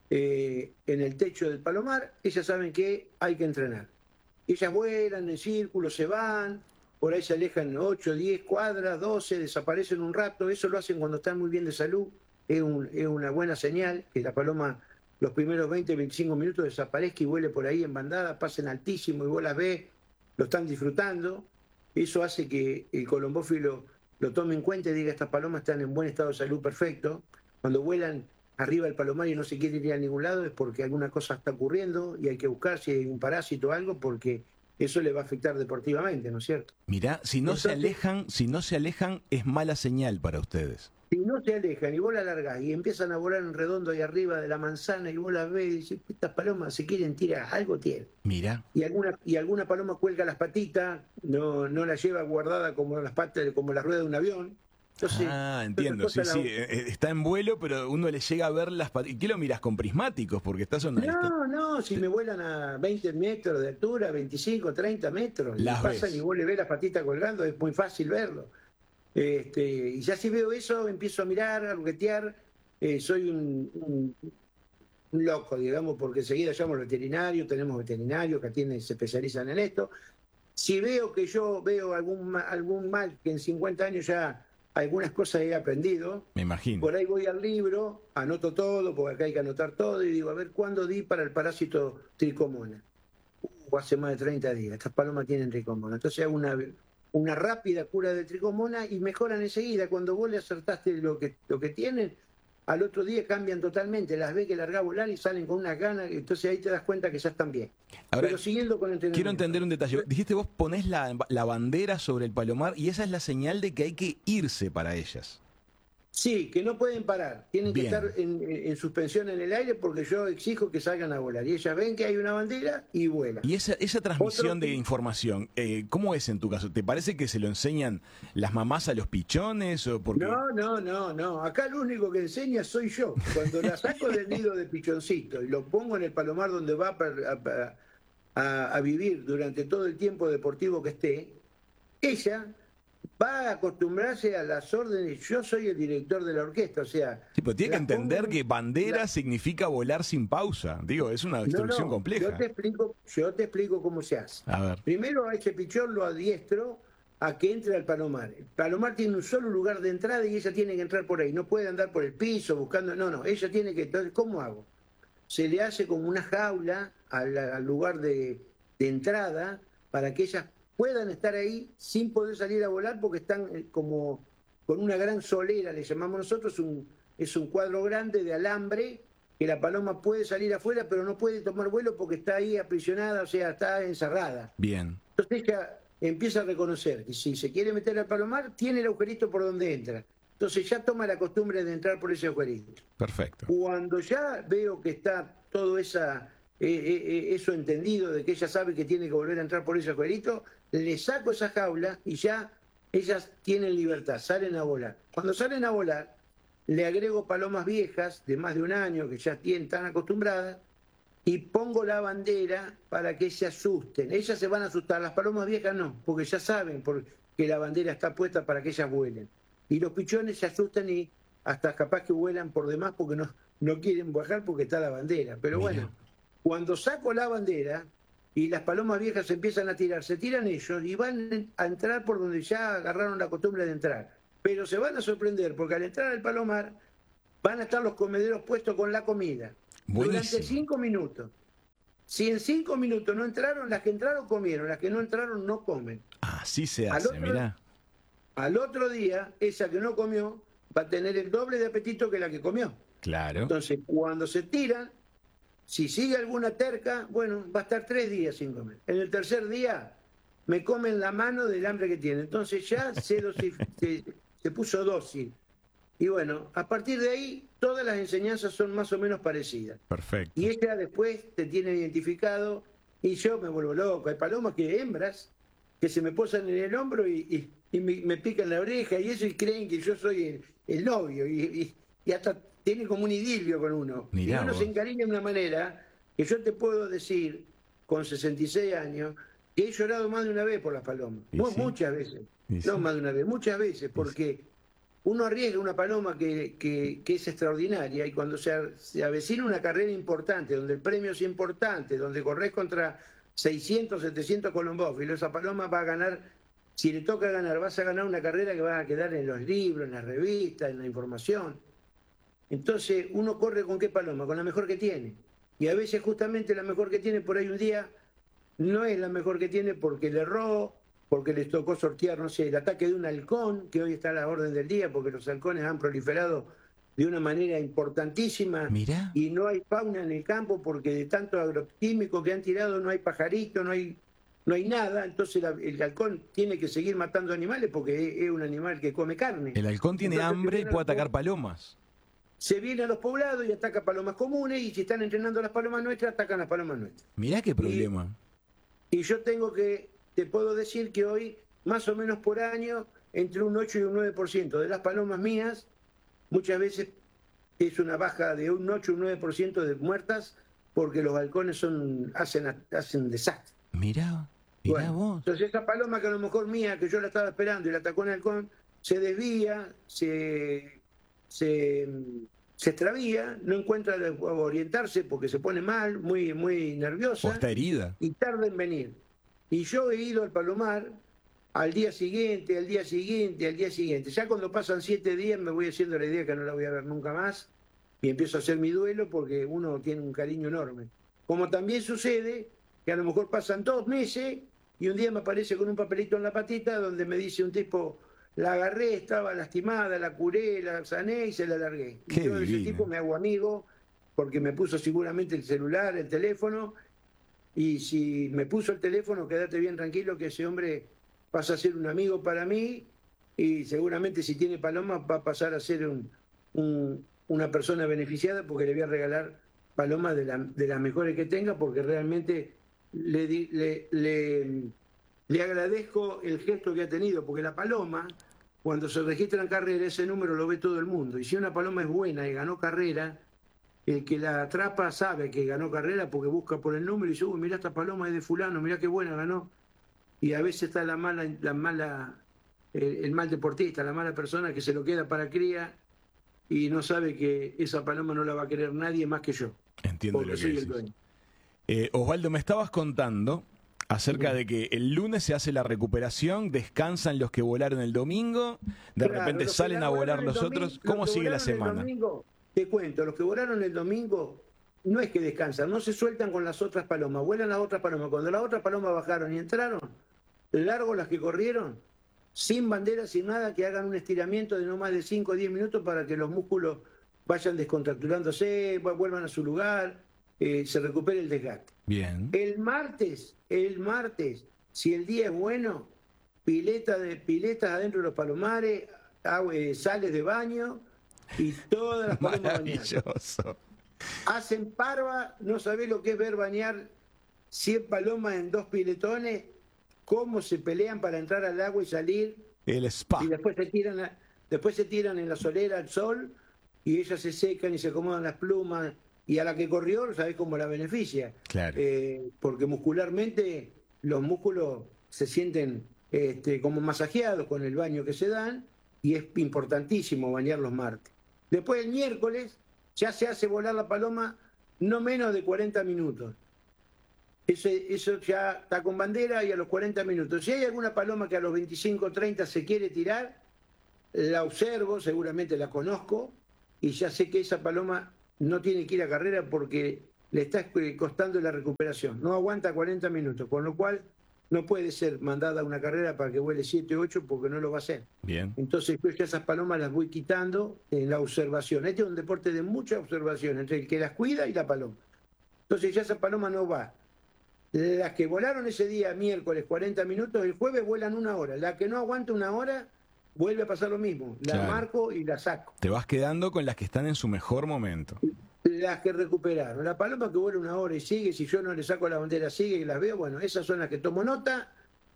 eh, en el techo del palomar, ellas saben que hay que entrenar. Ellas vuelan en círculo, se van, por ahí se alejan ocho, diez cuadras, doce, desaparecen un rato. Eso lo hacen cuando están muy bien de salud. Es, un, es una buena señal que la paloma los primeros veinte, veinticinco minutos desaparezca y vuele por ahí en bandada, pasen altísimo y vos las ves, lo están disfrutando. Eso hace que el colombófilo lo tome en cuenta y diga: estas palomas están en buen estado de salud perfecto. Cuando vuelan arriba del palomar y no se quieren ir a ningún lado es porque alguna cosa está ocurriendo y hay que buscar si hay un parásito o algo, porque eso le va a afectar deportivamente, ¿no es cierto? Mirá, si no Entonces, se alejan, si no se alejan, es mala señal para ustedes. Si no se alejan y vos la largás y empiezan a volar en redondo ahí arriba de la manzana y vos las ves y dices: estas palomas se quieren tirar, algo tienen. Mira. Y alguna, y alguna paloma cuelga las patitas, no, no la lleva guardada como las patas, como la rueda de un avión. Entonces, ah, entiendo, sí, sí, la... está en vuelo, pero uno le llega a ver las patitas. ¿Y qué lo miras con prismáticos? Porque estás en una No, distancia. no, si me vuelan a veinte metros de altura, veinticinco, treinta metros, las y pasan ves. Y vos le ves las patitas colgando, es muy fácil verlo. Este, y ya si veo eso, empiezo a mirar, a juguetear, eh, soy un, un, un loco, digamos, porque enseguida llamo al veterinario, tenemos veterinarios que atienden, se especializan en esto. Si veo que yo veo algún, algún mal, que en cincuenta años ya algunas cosas he aprendido, me imagino. Por ahí voy al libro, anoto todo, porque acá hay que anotar todo, y digo: a ver, ¿cuándo di para el parásito tricomona? Uh, hace más de treinta días, estas palomas tienen tricomona. Entonces hago una... una rápida cura de tricomona y mejoran enseguida. Cuando vos le acertaste lo que, lo que tienen, al otro día cambian totalmente, las ves que larga a volar y salen con una gana, entonces ahí te das cuenta que ya están bien. Ahora, pero siguiendo con el entrenamiento. Quiero entender un detalle. Dijiste vos ponés la, la bandera sobre el palomar y esa es la señal de que hay que irse para ellas. Sí, que no pueden parar, tienen Bien. que estar en, en suspensión en el aire, porque yo exijo que salgan a volar y ellas ven que hay una bandera y vuelan. Y esa, esa transmisión Otro... de información, eh, ¿cómo es en tu caso? ¿Te parece que se lo enseñan las mamás a los pichones? O porque... No, no, no, no. Acá lo único que enseña soy yo. Cuando la saco del nido de pichoncito y lo pongo en el palomar donde va a, a, a vivir durante todo el tiempo deportivo que esté, ella va a acostumbrarse a las órdenes. Yo soy el director de la orquesta, o sea... Sí, pero tiene que entender pongo... que bandera la... significa volar sin pausa. Digo, es una instrucción no, no, compleja. Yo te, explico, yo te explico cómo se hace. A ver. Primero a ese pichón lo adiestro a que entre al palomar. El palomar tiene un solo lugar de entrada y ella tiene que entrar por ahí. No puede andar por el piso buscando... No, no, ella tiene que... Entonces, ¿cómo hago? Se le hace como una jaula al, al lugar de, de entrada para que ellas puedan estar ahí sin poder salir a volar, porque están como con una gran solera, le llamamos nosotros, un, es un cuadro grande de alambre que la paloma puede salir afuera, pero no puede tomar vuelo porque está ahí aprisionada, o sea, está encerrada. Bien. Entonces ella empieza a reconocer que si se quiere meter al palomar, tiene el agujerito por donde entra. Entonces ya toma la costumbre de entrar por ese agujerito. Perfecto. Cuando ya veo que está todo esa... Eh, eh, eso entendido de que ella sabe que tiene que volver a entrar por ese agujerito, le saco esa jaula y ya ellas tienen libertad, salen a volar. Cuando salen a volar, le agrego palomas viejas de más de un año que ya tienen tan acostumbradas y pongo la bandera para que se asusten. Ellas se van a asustar, las palomas viejas no, porque ya saben que la bandera está puesta para que ellas vuelen. Y los pichones se asustan y hasta capaz que vuelan por demás porque no, no quieren bajar porque está la bandera. Pero Mira. bueno, cuando saco la bandera y las palomas viejas empiezan a tirar, se tiran ellos y van a entrar por donde ya agarraron la costumbre de entrar. pero se van a sorprender porque al entrar al palomar van a estar los comederos puestos con la comida. Buenísimo. Durante cinco minutos. Si en cinco minutos no entraron, las que entraron comieron, las que no entraron no comen. Así se Al hace, otro- mirá. Al otro día, esa que no comió va a tener el doble de apetito que la que comió. Claro. Entonces, cuando se tiran, si sigue alguna terca, bueno, va a estar tres días sin comer. En el tercer día me comen la mano del hambre que tiene. Entonces ya se, dosi- se, se puso dócil. Y bueno, a partir de ahí, todas las enseñanzas son más o menos parecidas. Perfecto. Y ella después te tiene identificado y yo me vuelvo loco. Hay palomas que hembras que se me posan en el hombro y, y- y me, me pican la oreja y eso y creen que yo soy el, el novio y, y- y hasta tienen como un idilio con uno. Mirá y uno vos. se encariña de una manera que yo te puedo decir con sesenta y seis años que he llorado más de una vez por las palomas. Y Mu- sí. Muchas veces. Y No sí. más de una vez, muchas veces, porque uno arriesga una paloma que, que- que es extraordinaria y cuando se, a- se avecina una carrera importante, donde el premio es importante, donde corres contra seiscientos, setecientos colombófilos, esa paloma va a ganar, si le toca ganar, vas a ganar una carrera que va a quedar en los libros, en las revistas, en la información. Entonces uno corre con qué paloma, con la mejor que tiene. Y a veces justamente la mejor que tiene por ahí un día no es la mejor que tiene porque le erró, porque les tocó sortear, no sé, el ataque de un halcón, que hoy está a la orden del día, porque los halcones han proliferado de una manera importantísima. Mirá. Y no hay fauna en el campo porque de tanto agroquímico que han tirado no hay pajarito, no hay, no hay nada. Entonces la- el halcón tiene que seguir matando animales porque es, es un animal que come carne. El halcón tiene Entonces, hambre y viene puede a los atacar po- palomas. Se viene a los poblados y ataca palomas comunes y si están entrenando las palomas nuestras, atacan las palomas nuestras. Mirá qué problema. Y yo tengo que, te puedo decir que hoy, más o menos por año, entre un ocho y un nueve por ciento de las palomas mías, muchas veces es una baja de un ocho o un nueve por ciento de muertas porque los halcones son, hacen, hacen desastre. Mirá, mirá Bueno, vos. entonces esa paloma que a lo mejor mía, que yo la estaba esperando y la atacó un halcón, se desvía, se, se, se extravía, no encuentra de- orientarse porque se pone mal, muy, muy nerviosa O está herida. y tarda en venir. Y yo he ido al palomar al día siguiente, al día siguiente, al día siguiente. Ya cuando pasan siete días me voy haciendo la idea que no la voy a ver nunca más y empiezo a hacer mi duelo porque uno tiene un cariño enorme. Como también sucede que a lo mejor pasan dos meses y un día me aparece con un papelito en la patita donde me dice un tipo, la agarré, estaba lastimada, la curé, la sané y se la largué. Y Qué yo de ese divino. tipo me hago amigo porque me puso seguramente el celular, el teléfono, y si me puso el teléfono, quédate bien tranquilo que ese hombre pasa a ser un amigo para mí y seguramente si tiene palomas va a pasar a ser un- un- una persona beneficiada porque le voy a regalar palomas de, la- de las mejores que tenga porque realmente le, di- le, le, le agradezco el gesto que ha tenido porque la paloma, cuando se registra en carrera, ese número lo ve todo el mundo y si una paloma es buena y ganó carrera, el que la atrapa sabe que ganó carrera porque busca por el número y dice, uy, mirá esta paloma es de fulano, mirá qué buena ganó. Y a veces está la mala, la mala, el, el mal deportista, la mala persona que se lo queda para cría y no sabe que esa paloma no la va a querer nadie más que yo. Entiendo porque lo que soy el decís. dueño. Eh, Osvaldo, me estabas contando acerca de que el lunes se hace la recuperación, descansan los que volaron el domingo, de Claro, repente los que salen a volaron volar el los domingo- otros. los ¿Cómo que sigue la volaron el semana? domingo, te cuento, los que volaron el domingo no es que descansan, no se sueltan con las otras palomas, vuelan las otras palomas. Cuando las otras palomas bajaron y entraron, largo las que corrieron, sin bandera, sin nada, que hagan un estiramiento de no más de cinco o diez minutos para que los músculos vayan descontracturándose, vu- vuelvan a su lugar, eh, se recupere el desgaste. Bien. El martes, el martes, si el día es bueno, pileta de, piletas adentro de los palomares, agua- eh, sales de baño y todas las palomas bañadas. Maravilloso. Hacen parva, no sabés lo que es ver bañar cien palomas en dos piletones, cómo se pelean para entrar al agua y salir, El spa. y después se tiran, a- después se tiran en la solera al sol y ellas se secan y se acomodan las plumas. Y a la que corrió, ¿sabés cómo la beneficia? Claro. Eh, porque muscularmente los músculos se sienten este, como masajeados con el baño que se dan y es importantísimo bañar los martes. Después el miércoles ya se hace volar la paloma no menos de cuarenta minutos. Ese- eso ya está con bandera y a los cuarenta minutos. Si hay alguna paloma que a los veinticinco o treinta se quiere tirar, la observo, seguramente la conozco, y ya sé que esa paloma no tiene que ir a carrera porque le está costando la recuperación. No aguanta cuarenta minutos, con lo cual no puede ser mandada a una carrera para que vuele siete o ocho porque no lo va a hacer. Bien. Entonces yo ya esas palomas las voy quitando en la observación. Este es un deporte de mucha observación entre el que las cuida y la paloma. Entonces ya esa paloma no va. Las que volaron ese día miércoles cuarenta minutos, el jueves vuelan una hora. La que no aguanta una hora vuelve a pasar lo mismo. La Claro. marco y la saco. Te vas quedando con las que están en su mejor momento. Las que recuperaron. La paloma que vuela una hora y sigue, si yo no le saco la bandera, sigue y las veo, bueno, esas son las que tomo nota.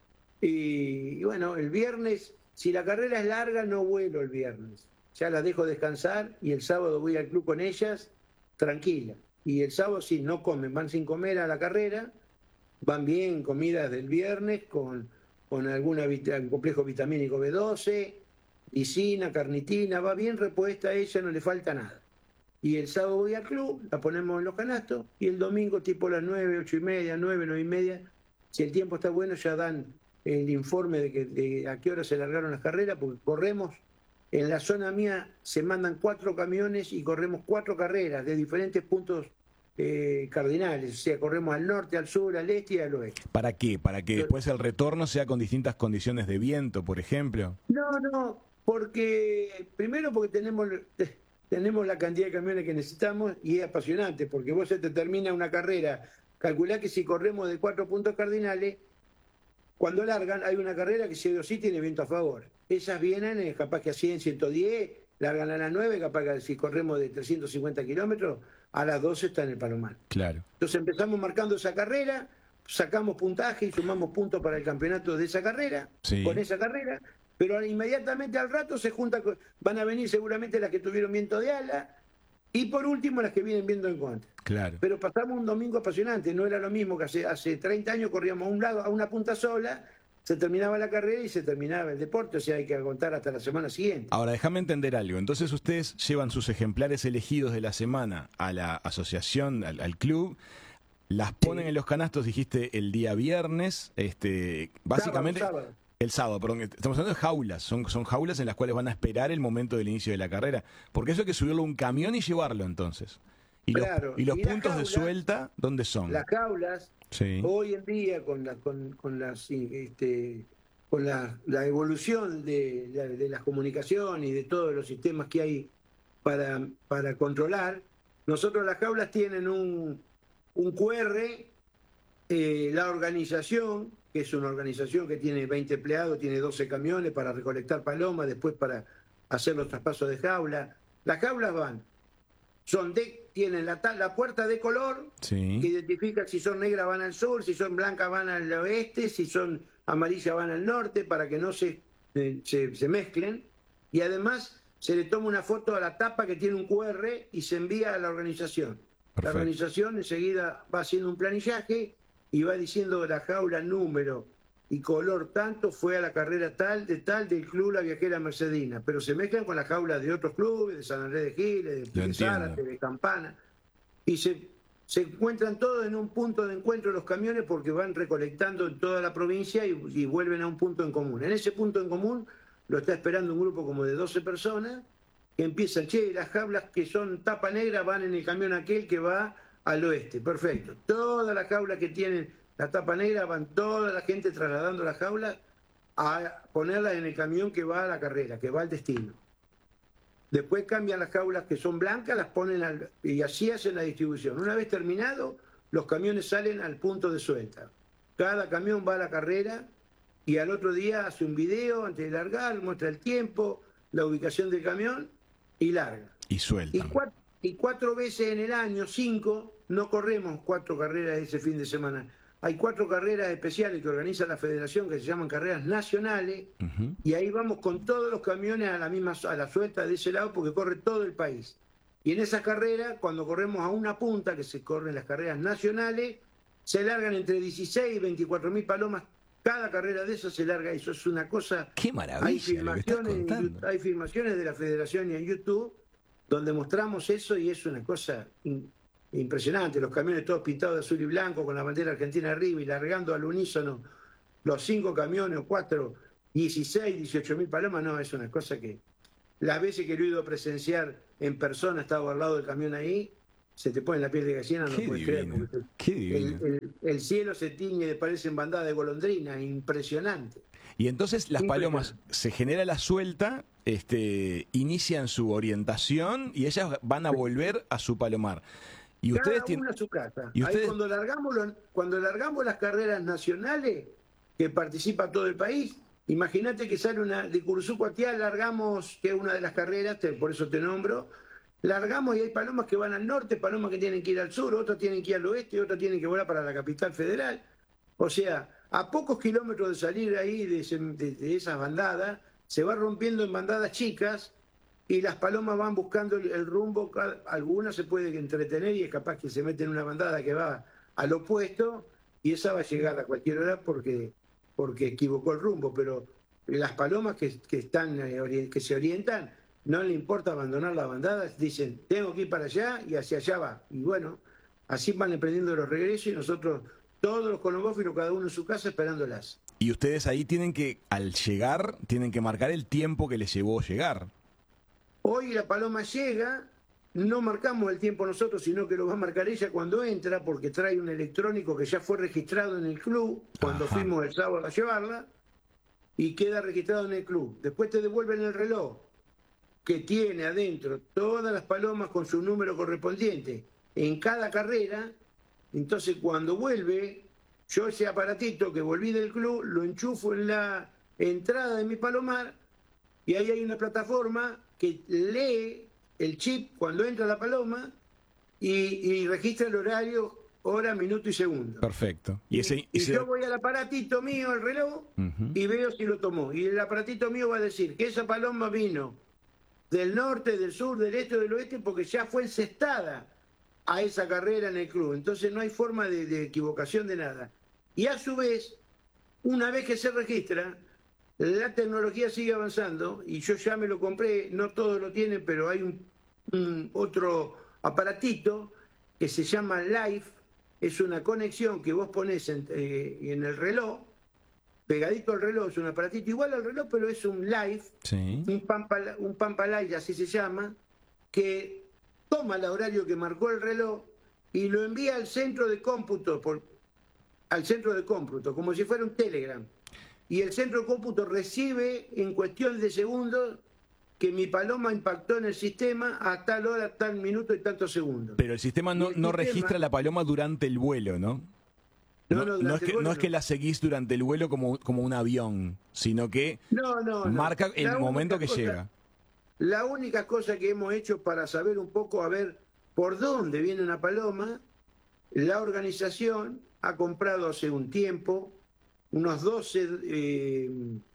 Y, y bueno, el viernes, si la carrera es larga, no vuelo el viernes. Ya las dejo descansar y el sábado voy al club con ellas, tranquila. Y el sábado sí, no comen, van sin comer a la carrera, van bien, comidas del viernes, con, con alguna vit- un complejo vitamínico B doce, lisina, carnitina, va bien repuesta a ella, no le falta nada. Y el sábado voy al club, la ponemos en los canastos, y el domingo tipo las nueve, ocho y media, nueve, nueve y media, si el tiempo está bueno ya dan el informe de, que, de a qué hora se largaron las carreras, porque corremos, en la zona mía se mandan cuatro camiones y corremos cuatro carreras de diferentes puntos eh, cardinales, o sea, corremos al norte, al sur, al este y al oeste. ¿Para qué? ¿Para que después el retorno sea con distintas condiciones de viento, por ejemplo? No, no, porque primero porque tenemos... Tenemos la cantidad de camiones que necesitamos y es apasionante, porque vos se te termina una carrera, calculá que si corremos de cuatro puntos cardinales, cuando largan hay una carrera que sí o sí tiene viento a favor. Esas vienen eh, capaz que a cien, ciento diez, largan a las nueve, capaz que si corremos de trescientos cincuenta kilómetros, a las doce está en el Palomar. Claro. Entonces empezamos marcando esa carrera, sacamos puntaje y sumamos puntos para el campeonato de esa carrera, Sí. con esa carrera, pero inmediatamente al rato se junta, con- van a venir seguramente las que tuvieron viento de ala y por último las que vienen viendo en contra. Claro. Pero pasamos un domingo apasionante, no era lo mismo que hace, hace treinta años corríamos a un lado, a una punta sola, se terminaba la carrera y se terminaba el deporte, o sea, hay que aguantar hasta la semana siguiente. Ahora, déjame entender algo. Entonces ustedes llevan sus ejemplares elegidos de la semana a la asociación, al, al club, las ponen en los canastos, dijiste, el día viernes, este, básicamente... Sábado, sábado. El sábado, perdón, estamos hablando de jaulas, son, son jaulas en las cuales van a esperar el momento del inicio de la carrera, porque eso hay que subirlo a un camión y llevarlo entonces. Y Claro, los, y los y las puntos de jaulas- suelta, ¿dónde son? Las jaulas, Sí. hoy en día con la, con, con las este, con la, la evolución de, la- de las comunicaciones y de todos los sistemas que hay para, para controlar, nosotros las jaulas tienen un, un Q R, eh, la organización, que es una organización que tiene veinte empleados, tiene doce camiones para recolectar palomas, después para hacer los traspasos de jaula. Las jaulas van, son de, tienen la, ta- la puerta de color, Sí. que identifica si son negras van al sur, si son blancas van al oeste, si son amarillas van al norte, para que no se, eh, se, se mezclen. Y además se le toma una foto a la tapa que tiene un Q R y se envía a la organización. La Perfecto. organización enseguida va haciendo un planillaje y va diciendo la jaula, número y color tanto fue a la carrera tal, de tal, del club La Viajera Mercedina. Pero se mezclan con las jaulas de otros clubes, de San Andrés de Giles, de Lo Pique entiendo. Zárate, de Campana. Y se, se encuentran todos en un punto de encuentro los camiones porque van recolectando en toda la provincia y, y vuelven a un punto en común. En ese punto en común lo está esperando un grupo como de doce personas que empiezan, che, las jaulas que son tapa negra van en el camión aquel que va al oeste. Perfecto. Todas las jaulas que tienen la tapa negra van toda la gente trasladando las jaulas a ponerlas en el camión que va a la carrera, que va al destino. Después cambian las jaulas que son blancas, las ponen al, y así hacen la distribución. Una vez terminado, los camiones salen al punto de suelta. Cada camión va a la carrera y al otro día hace un video antes de largar, muestra el tiempo, la ubicación del camión y larga. Y Y sueltan. cuatro, y cuatro veces en el año, cinco, no corremos cuatro carreras ese fin de semana. Hay cuatro carreras especiales que organiza la federación que se llaman carreras nacionales Ujú. y ahí vamos con todos los camiones a la misma a la suelta de ese lado porque corre todo el país. Y en esas carreras, cuando corremos a una punta, que se corren las carreras nacionales, se largan entre dieciséis y veinticuatro mil palomas. Cada carrera de esas se larga, eso es una cosa... Qué maravilla Hay lo que estás filmaciones, en contando. Yu- hay filmaciones de la federación y en YouTube donde mostramos eso y es una cosa in- impresionante. Los camiones todos pintados de azul y blanco con la bandera argentina arriba y largando al unísono los cinco camiones o cuatro, dieciséis, dieciocho mil palomas. No, es una cosa que las veces que lo he ido a presenciar en persona, estaba al lado del camión ahí, se te pone la piel de gallina, no Qué puedes divino, creer. porque qué El, divino. el- el cielo se tiñe, parecen bandadas de golondrinas, impresionante. Y entonces las palomas, Impresionante. se genera la suelta, este, inician su orientación y ellas van a volver a su palomar. Y ustedes Cada tienen... uno a su casa. y Ahí ustedes- cuando largamos, los- cuando largamos las carreras nacionales, que participa todo el país, imagínate que sale una de Curuzú-Cuatiá, largamos, que es una de las carreras, te- por eso te nombro, largamos y hay palomas que van al norte, palomas que tienen que ir al sur, otras tienen que ir al oeste, otras tienen que volar para la capital federal. O sea, a pocos kilómetros de salir ahí de, ese- de- de esas bandadas, se va rompiendo en bandadas chicas y las palomas van buscando el, el rumbo. Cada- algunas se puede entretener y es capaz que se mete en una bandada que va al opuesto y esa va a llegar a cualquier hora porque, porque equivocó el rumbo. Pero las palomas que, que, están, eh, ori- que se orientan, no le importa abandonar la bandada, dicen, tengo que ir para allá y hacia allá va. Y bueno, así van emprendiendo los regresos y nosotros, todos los colombófilos, cada uno en su casa, esperándolas. Y ustedes ahí tienen que, al llegar, tienen que marcar el tiempo que les llevó llegar. Hoy la paloma llega, no marcamos el tiempo nosotros, sino que lo va a marcar ella cuando entra, porque trae un electrónico que ya fue registrado en el club, cuando Ajá. fuimos el sábado a llevarla, y queda registrado en el club. Después te devuelven el reloj, que tiene adentro todas las palomas con su número correspondiente en cada carrera. Entonces cuando vuelve, yo ese aparatito que volví del club, lo enchufo en la entrada de mi palomar, y ahí hay una plataforma que lee el chip cuando entra la paloma y, y registra el horario, hora, minuto y segundo. Perfecto. Y ese... Y ese- yo voy al aparatito mío, el reloj, Ujú. y veo si lo tomó. Y el aparatito mío va a decir que esa paloma vino del norte, del sur, del este o del oeste, porque ya fue encestada a esa carrera en el club. Entonces no hay forma de, de equivocación de nada. Y a su vez, una vez que se registra, la tecnología sigue avanzando y yo ya me lo compré, no todos lo tienen, pero hay un, un otro aparatito que se llama Live, es una conexión que vos ponés en, eh, en el reloj, pegadito al reloj, es un aparatito igual al reloj, pero es un Live, Sí. un Pampa, un Pampa Live, así se llama, que toma el horario que marcó el reloj y lo envía al centro de cómputo, por, al centro de cómputo, como si fuera un Telegram. Y el centro de cómputo recibe en cuestión de segundos que mi paloma impactó en el sistema a tal hora, tal minuto y tantos segundos. Pero el sistema no, Y el no sistema- registra la paloma durante el vuelo, ¿no? No, no, no, durante es que, el vuelo no es que no. la seguís durante el vuelo como, como un avión, sino que No, no, no. marca el La única momento que cosa- llega. La única cosa que hemos hecho para saber un poco, a ver por dónde viene una paloma, la organización ha comprado hace un tiempo unos doce eh,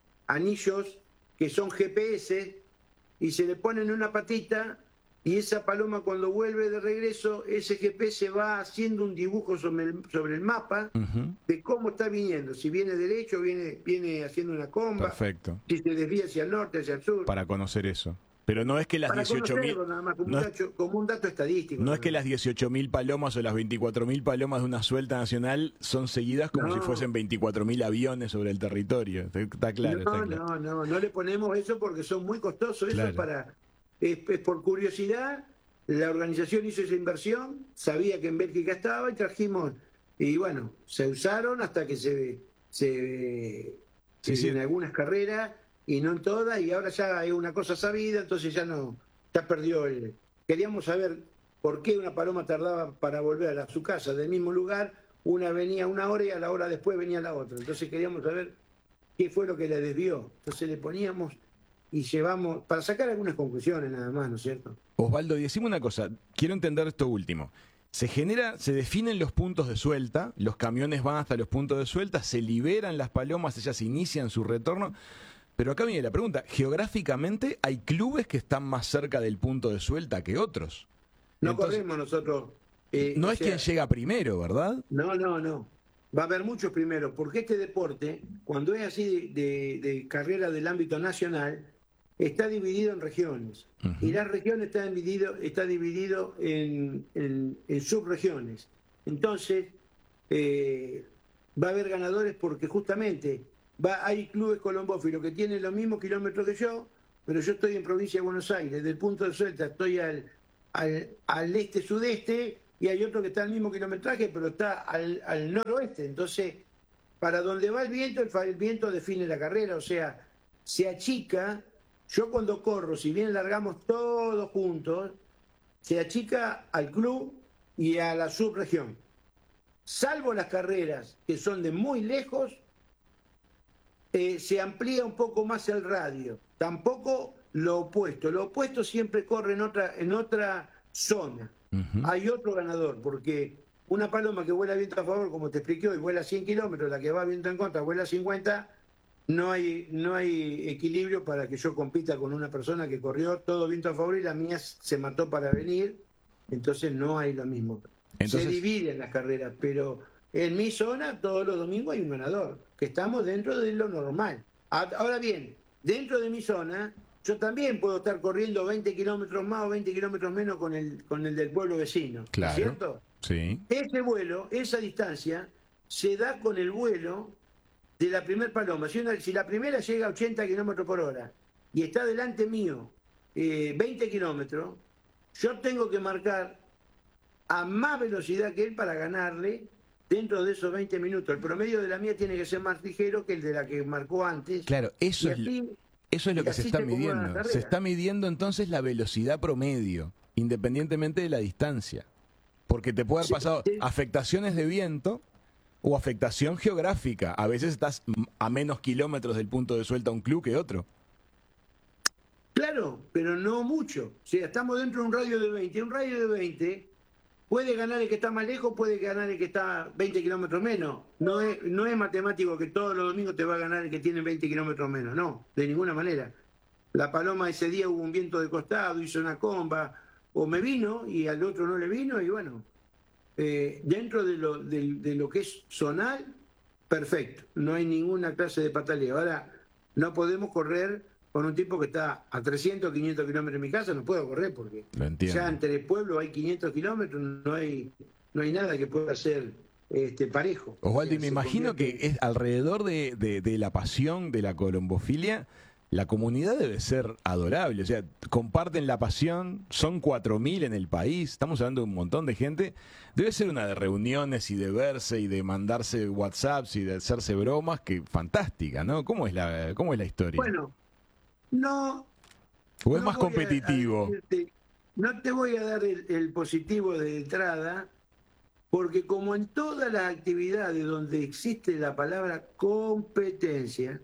anillos que son G P S y se le ponen en una patita y esa paloma cuando vuelve de regreso, ese G P S va haciendo un dibujo sobre el, sobre el mapa Ujú. de cómo está viniendo, si viene derecho, viene, viene haciendo una comba, Perfecto. si se desvía hacia el norte, hacia el sur. Para conocer eso. Pero no es que las Para dieciocho mil... conocerlo nada más, como, no un es- dato, como un dato estadístico. No nada es que más. las dieciocho mil palomas o las veinticuatro mil palomas de una suelta nacional son seguidas como No. si fuesen veinticuatro mil aviones sobre el territorio. Está está claro, está no, claro. no, no, no le ponemos eso porque son muy costosos. Eso Claro. es para, es, es por curiosidad. La organización hizo esa inversión, sabía que en Bélgica estaba y trajimos, y bueno, se usaron hasta que se, se Sí, en sí. algunas carreras y no en todas, y ahora ya es una cosa sabida, entonces ya no, ya perdió el. Queríamos saber por qué una paloma tardaba para volver a su casa del mismo lugar, una venía una hora y a la hora después venía la otra. Entonces queríamos saber qué fue lo que le desvió. Entonces le poníamos y llevamos, para sacar algunas conclusiones nada más, ¿no es cierto? Osvaldo, y decime una cosa, quiero entender esto último. Se genera, se definen los puntos de suelta, los camiones van hasta los puntos de suelta, se liberan las palomas, ellas inician su retorno. Pero acá viene la pregunta, geográficamente hay clubes que están más cerca del punto de suelta que otros. No Entonces, corremos nosotros. eh, no o es sea, quien llega primero, ¿verdad? No, no, no. Va a haber muchos primero, porque este deporte, cuando es así de, de- de carrera del ámbito nacional, está dividido en regiones. Y las regiones están dividido, está dividido en, en- en subregiones. Entonces, eh, va a haber ganadores porque justamente va, hay clubes colombófilos que tienen los mismos kilómetros que yo, pero yo estoy en provincia de Buenos Aires, del punto de suelta estoy al, al, al este-sudeste, y hay otro que está al mismo kilometraje, pero está al, al noroeste. Entonces, para donde va el viento, el, el viento define la carrera, o sea, se achica. Yo cuando corro, si bien largamos todos juntos, se achica al club y a la subregión. Salvo las carreras que son de muy lejos, eh, se amplía un poco más el radio. Tampoco lo opuesto. Lo opuesto siempre corre en otra, en otra zona. Uh-huh. Hay otro ganador, porque una paloma que vuela viento a favor, como te expliqué hoy, vuela cien kilómetros, la que va viento en contra vuela cincuenta, no hay, no hay equilibrio para que yo compita con una persona que corrió todo viento a favor y la mía se mató para venir, entonces no hay lo mismo. Entonces, se dividen las carreras, pero en mi zona todos los domingos hay un ganador, que estamos dentro de lo normal. Ahora bien, dentro de mi zona, yo también puedo estar corriendo veinte kilómetros más o veinte kilómetros menos con el, con el del pueblo vecino, claro, ¿cierto? Sí. Ese vuelo, esa distancia, se da con el vuelo de la primer paloma. Si, una, si la primera llega a ochenta kilómetros por hora y está delante mío eh, veinte kilómetros, yo tengo que marcar a más velocidad que él para ganarle dentro de esos veinte minutos. El promedio de la mía tiene que ser más ligero que el de la que marcó antes. Claro, eso es, así, eso es lo que se está midiendo. Se está midiendo entonces la velocidad promedio, independientemente de la distancia. Porque te puede haber pasado sí, sí. afectaciones de viento o afectación geográfica. A veces estás a menos kilómetros del punto de suelta un club que otro. Claro, pero no mucho. O sea, estamos dentro de un radio de veinte. Un radio de veinte puede ganar el que está más lejos, puede ganar el que está veinte kilómetros menos. No es, no es matemático que todos los domingos te va a ganar el que tiene veinte kilómetros menos. No, de ninguna manera. La paloma ese día hubo un viento de costado, hizo una comba, o me vino y al otro no le vino, y bueno, eh, dentro de lo, de, de lo que es zonal, perfecto. No hay ninguna clase de pataleo. Ahora, no podemos correr con un tipo que está a trescientos, quinientos kilómetros de mi casa, no puedo correr porque ya entre pueblos hay quinientos kilómetros, no hay, no hay nada que pueda ser este, parejo. Osvaldo, y me imagino convierte... que es alrededor de, de, de la pasión de la colombofilia, la comunidad debe ser adorable, o sea, comparten la pasión, son cuatro mil en el país, estamos hablando de un montón de gente, debe ser una de reuniones y de verse y de mandarse WhatsApps y de hacerse bromas, que fantástica, ¿no? ¿Cómo es la, cómo es la historia? Bueno, no... ¿O es no más competitivo? A, a decirte, no te voy a dar el, el positivo de entrada, porque como en todas las actividades donde existe la palabra competencia,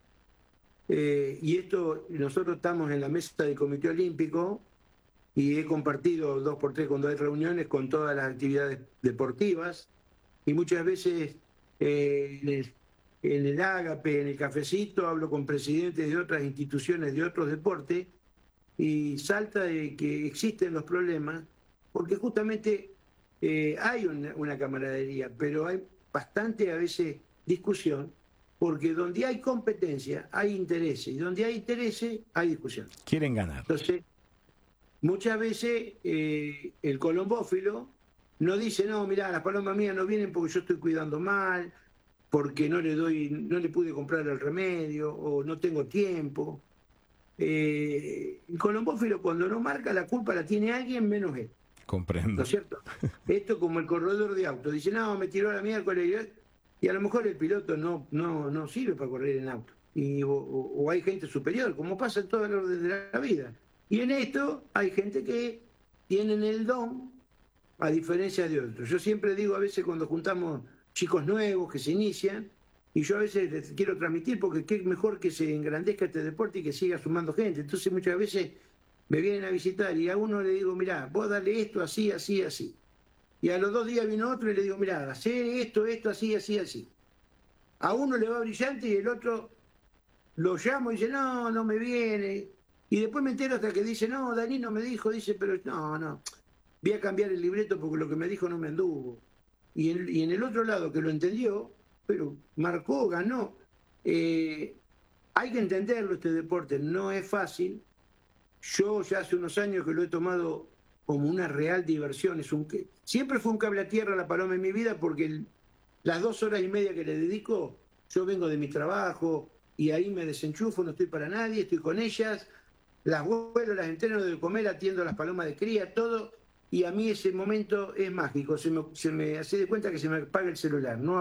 Eh, y esto, nosotros estamos en la mesa del Comité Olímpico y he compartido dos por tres cuando hay reuniones con todas las actividades deportivas, y muchas veces eh, en, el, en el ágape, en el cafecito, hablo con presidentes de otras instituciones, de otros deportes, y salta de que existen los problemas, porque justamente eh, hay una, una camaradería, pero hay bastante a veces discusión, porque donde hay competencia hay intereses, y donde hay intereses hay discusión. Quieren ganar. Entonces, muchas veces eh, el colombófilo no dice, no, mirá, las palomas mías no vienen porque yo estoy cuidando mal, porque no le doy, no le pude comprar el remedio, o no tengo tiempo. Eh, el colombófilo cuando no marca, la culpa la tiene alguien menos él. Comprendo. ¿No es cierto? Esto como el corredor de auto. Dice, no, me tiró la miércoles. Y a lo mejor el piloto no, no, no sirve para correr en auto. Y, o, o hay gente superior, como pasa en todo el orden de la vida. Y en esto hay gente que tienen el don, a diferencia de otros. Yo siempre digo, a veces cuando juntamos chicos nuevos que se inician, y yo a veces les quiero transmitir, porque qué mejor que se engrandezca este deporte y que siga sumando gente. Entonces muchas veces me vienen a visitar y a uno le digo, mirá, vos dale esto así, así, así. Y a los dos días vino otro y le digo, mirá, hacer esto, esto, así, así, así. A uno le va brillante y el otro lo llamo y dice, no, no me viene. Y después me entero hasta que dice, no, Danilo me dijo, dice, pero no, no, voy a cambiar el libreto porque lo que me dijo no me anduvo. Y en, y en el otro lado que lo entendió, pero marcó, ganó. Eh, hay que entenderlo este deporte, no es fácil. Yo ya hace unos años que lo he tomado como una real diversión. Es un, siempre fue un cable a tierra la paloma en mi vida, porque el, las dos horas y media que le dedico, yo vengo de mi trabajo y ahí me desenchufo, no estoy para nadie, estoy con ellas, las vuelo, las entreno de comer, atiendo a las palomas de cría, todo, y a mí ese momento es mágico, se me, se me hace de cuenta que se me apaga el celular, no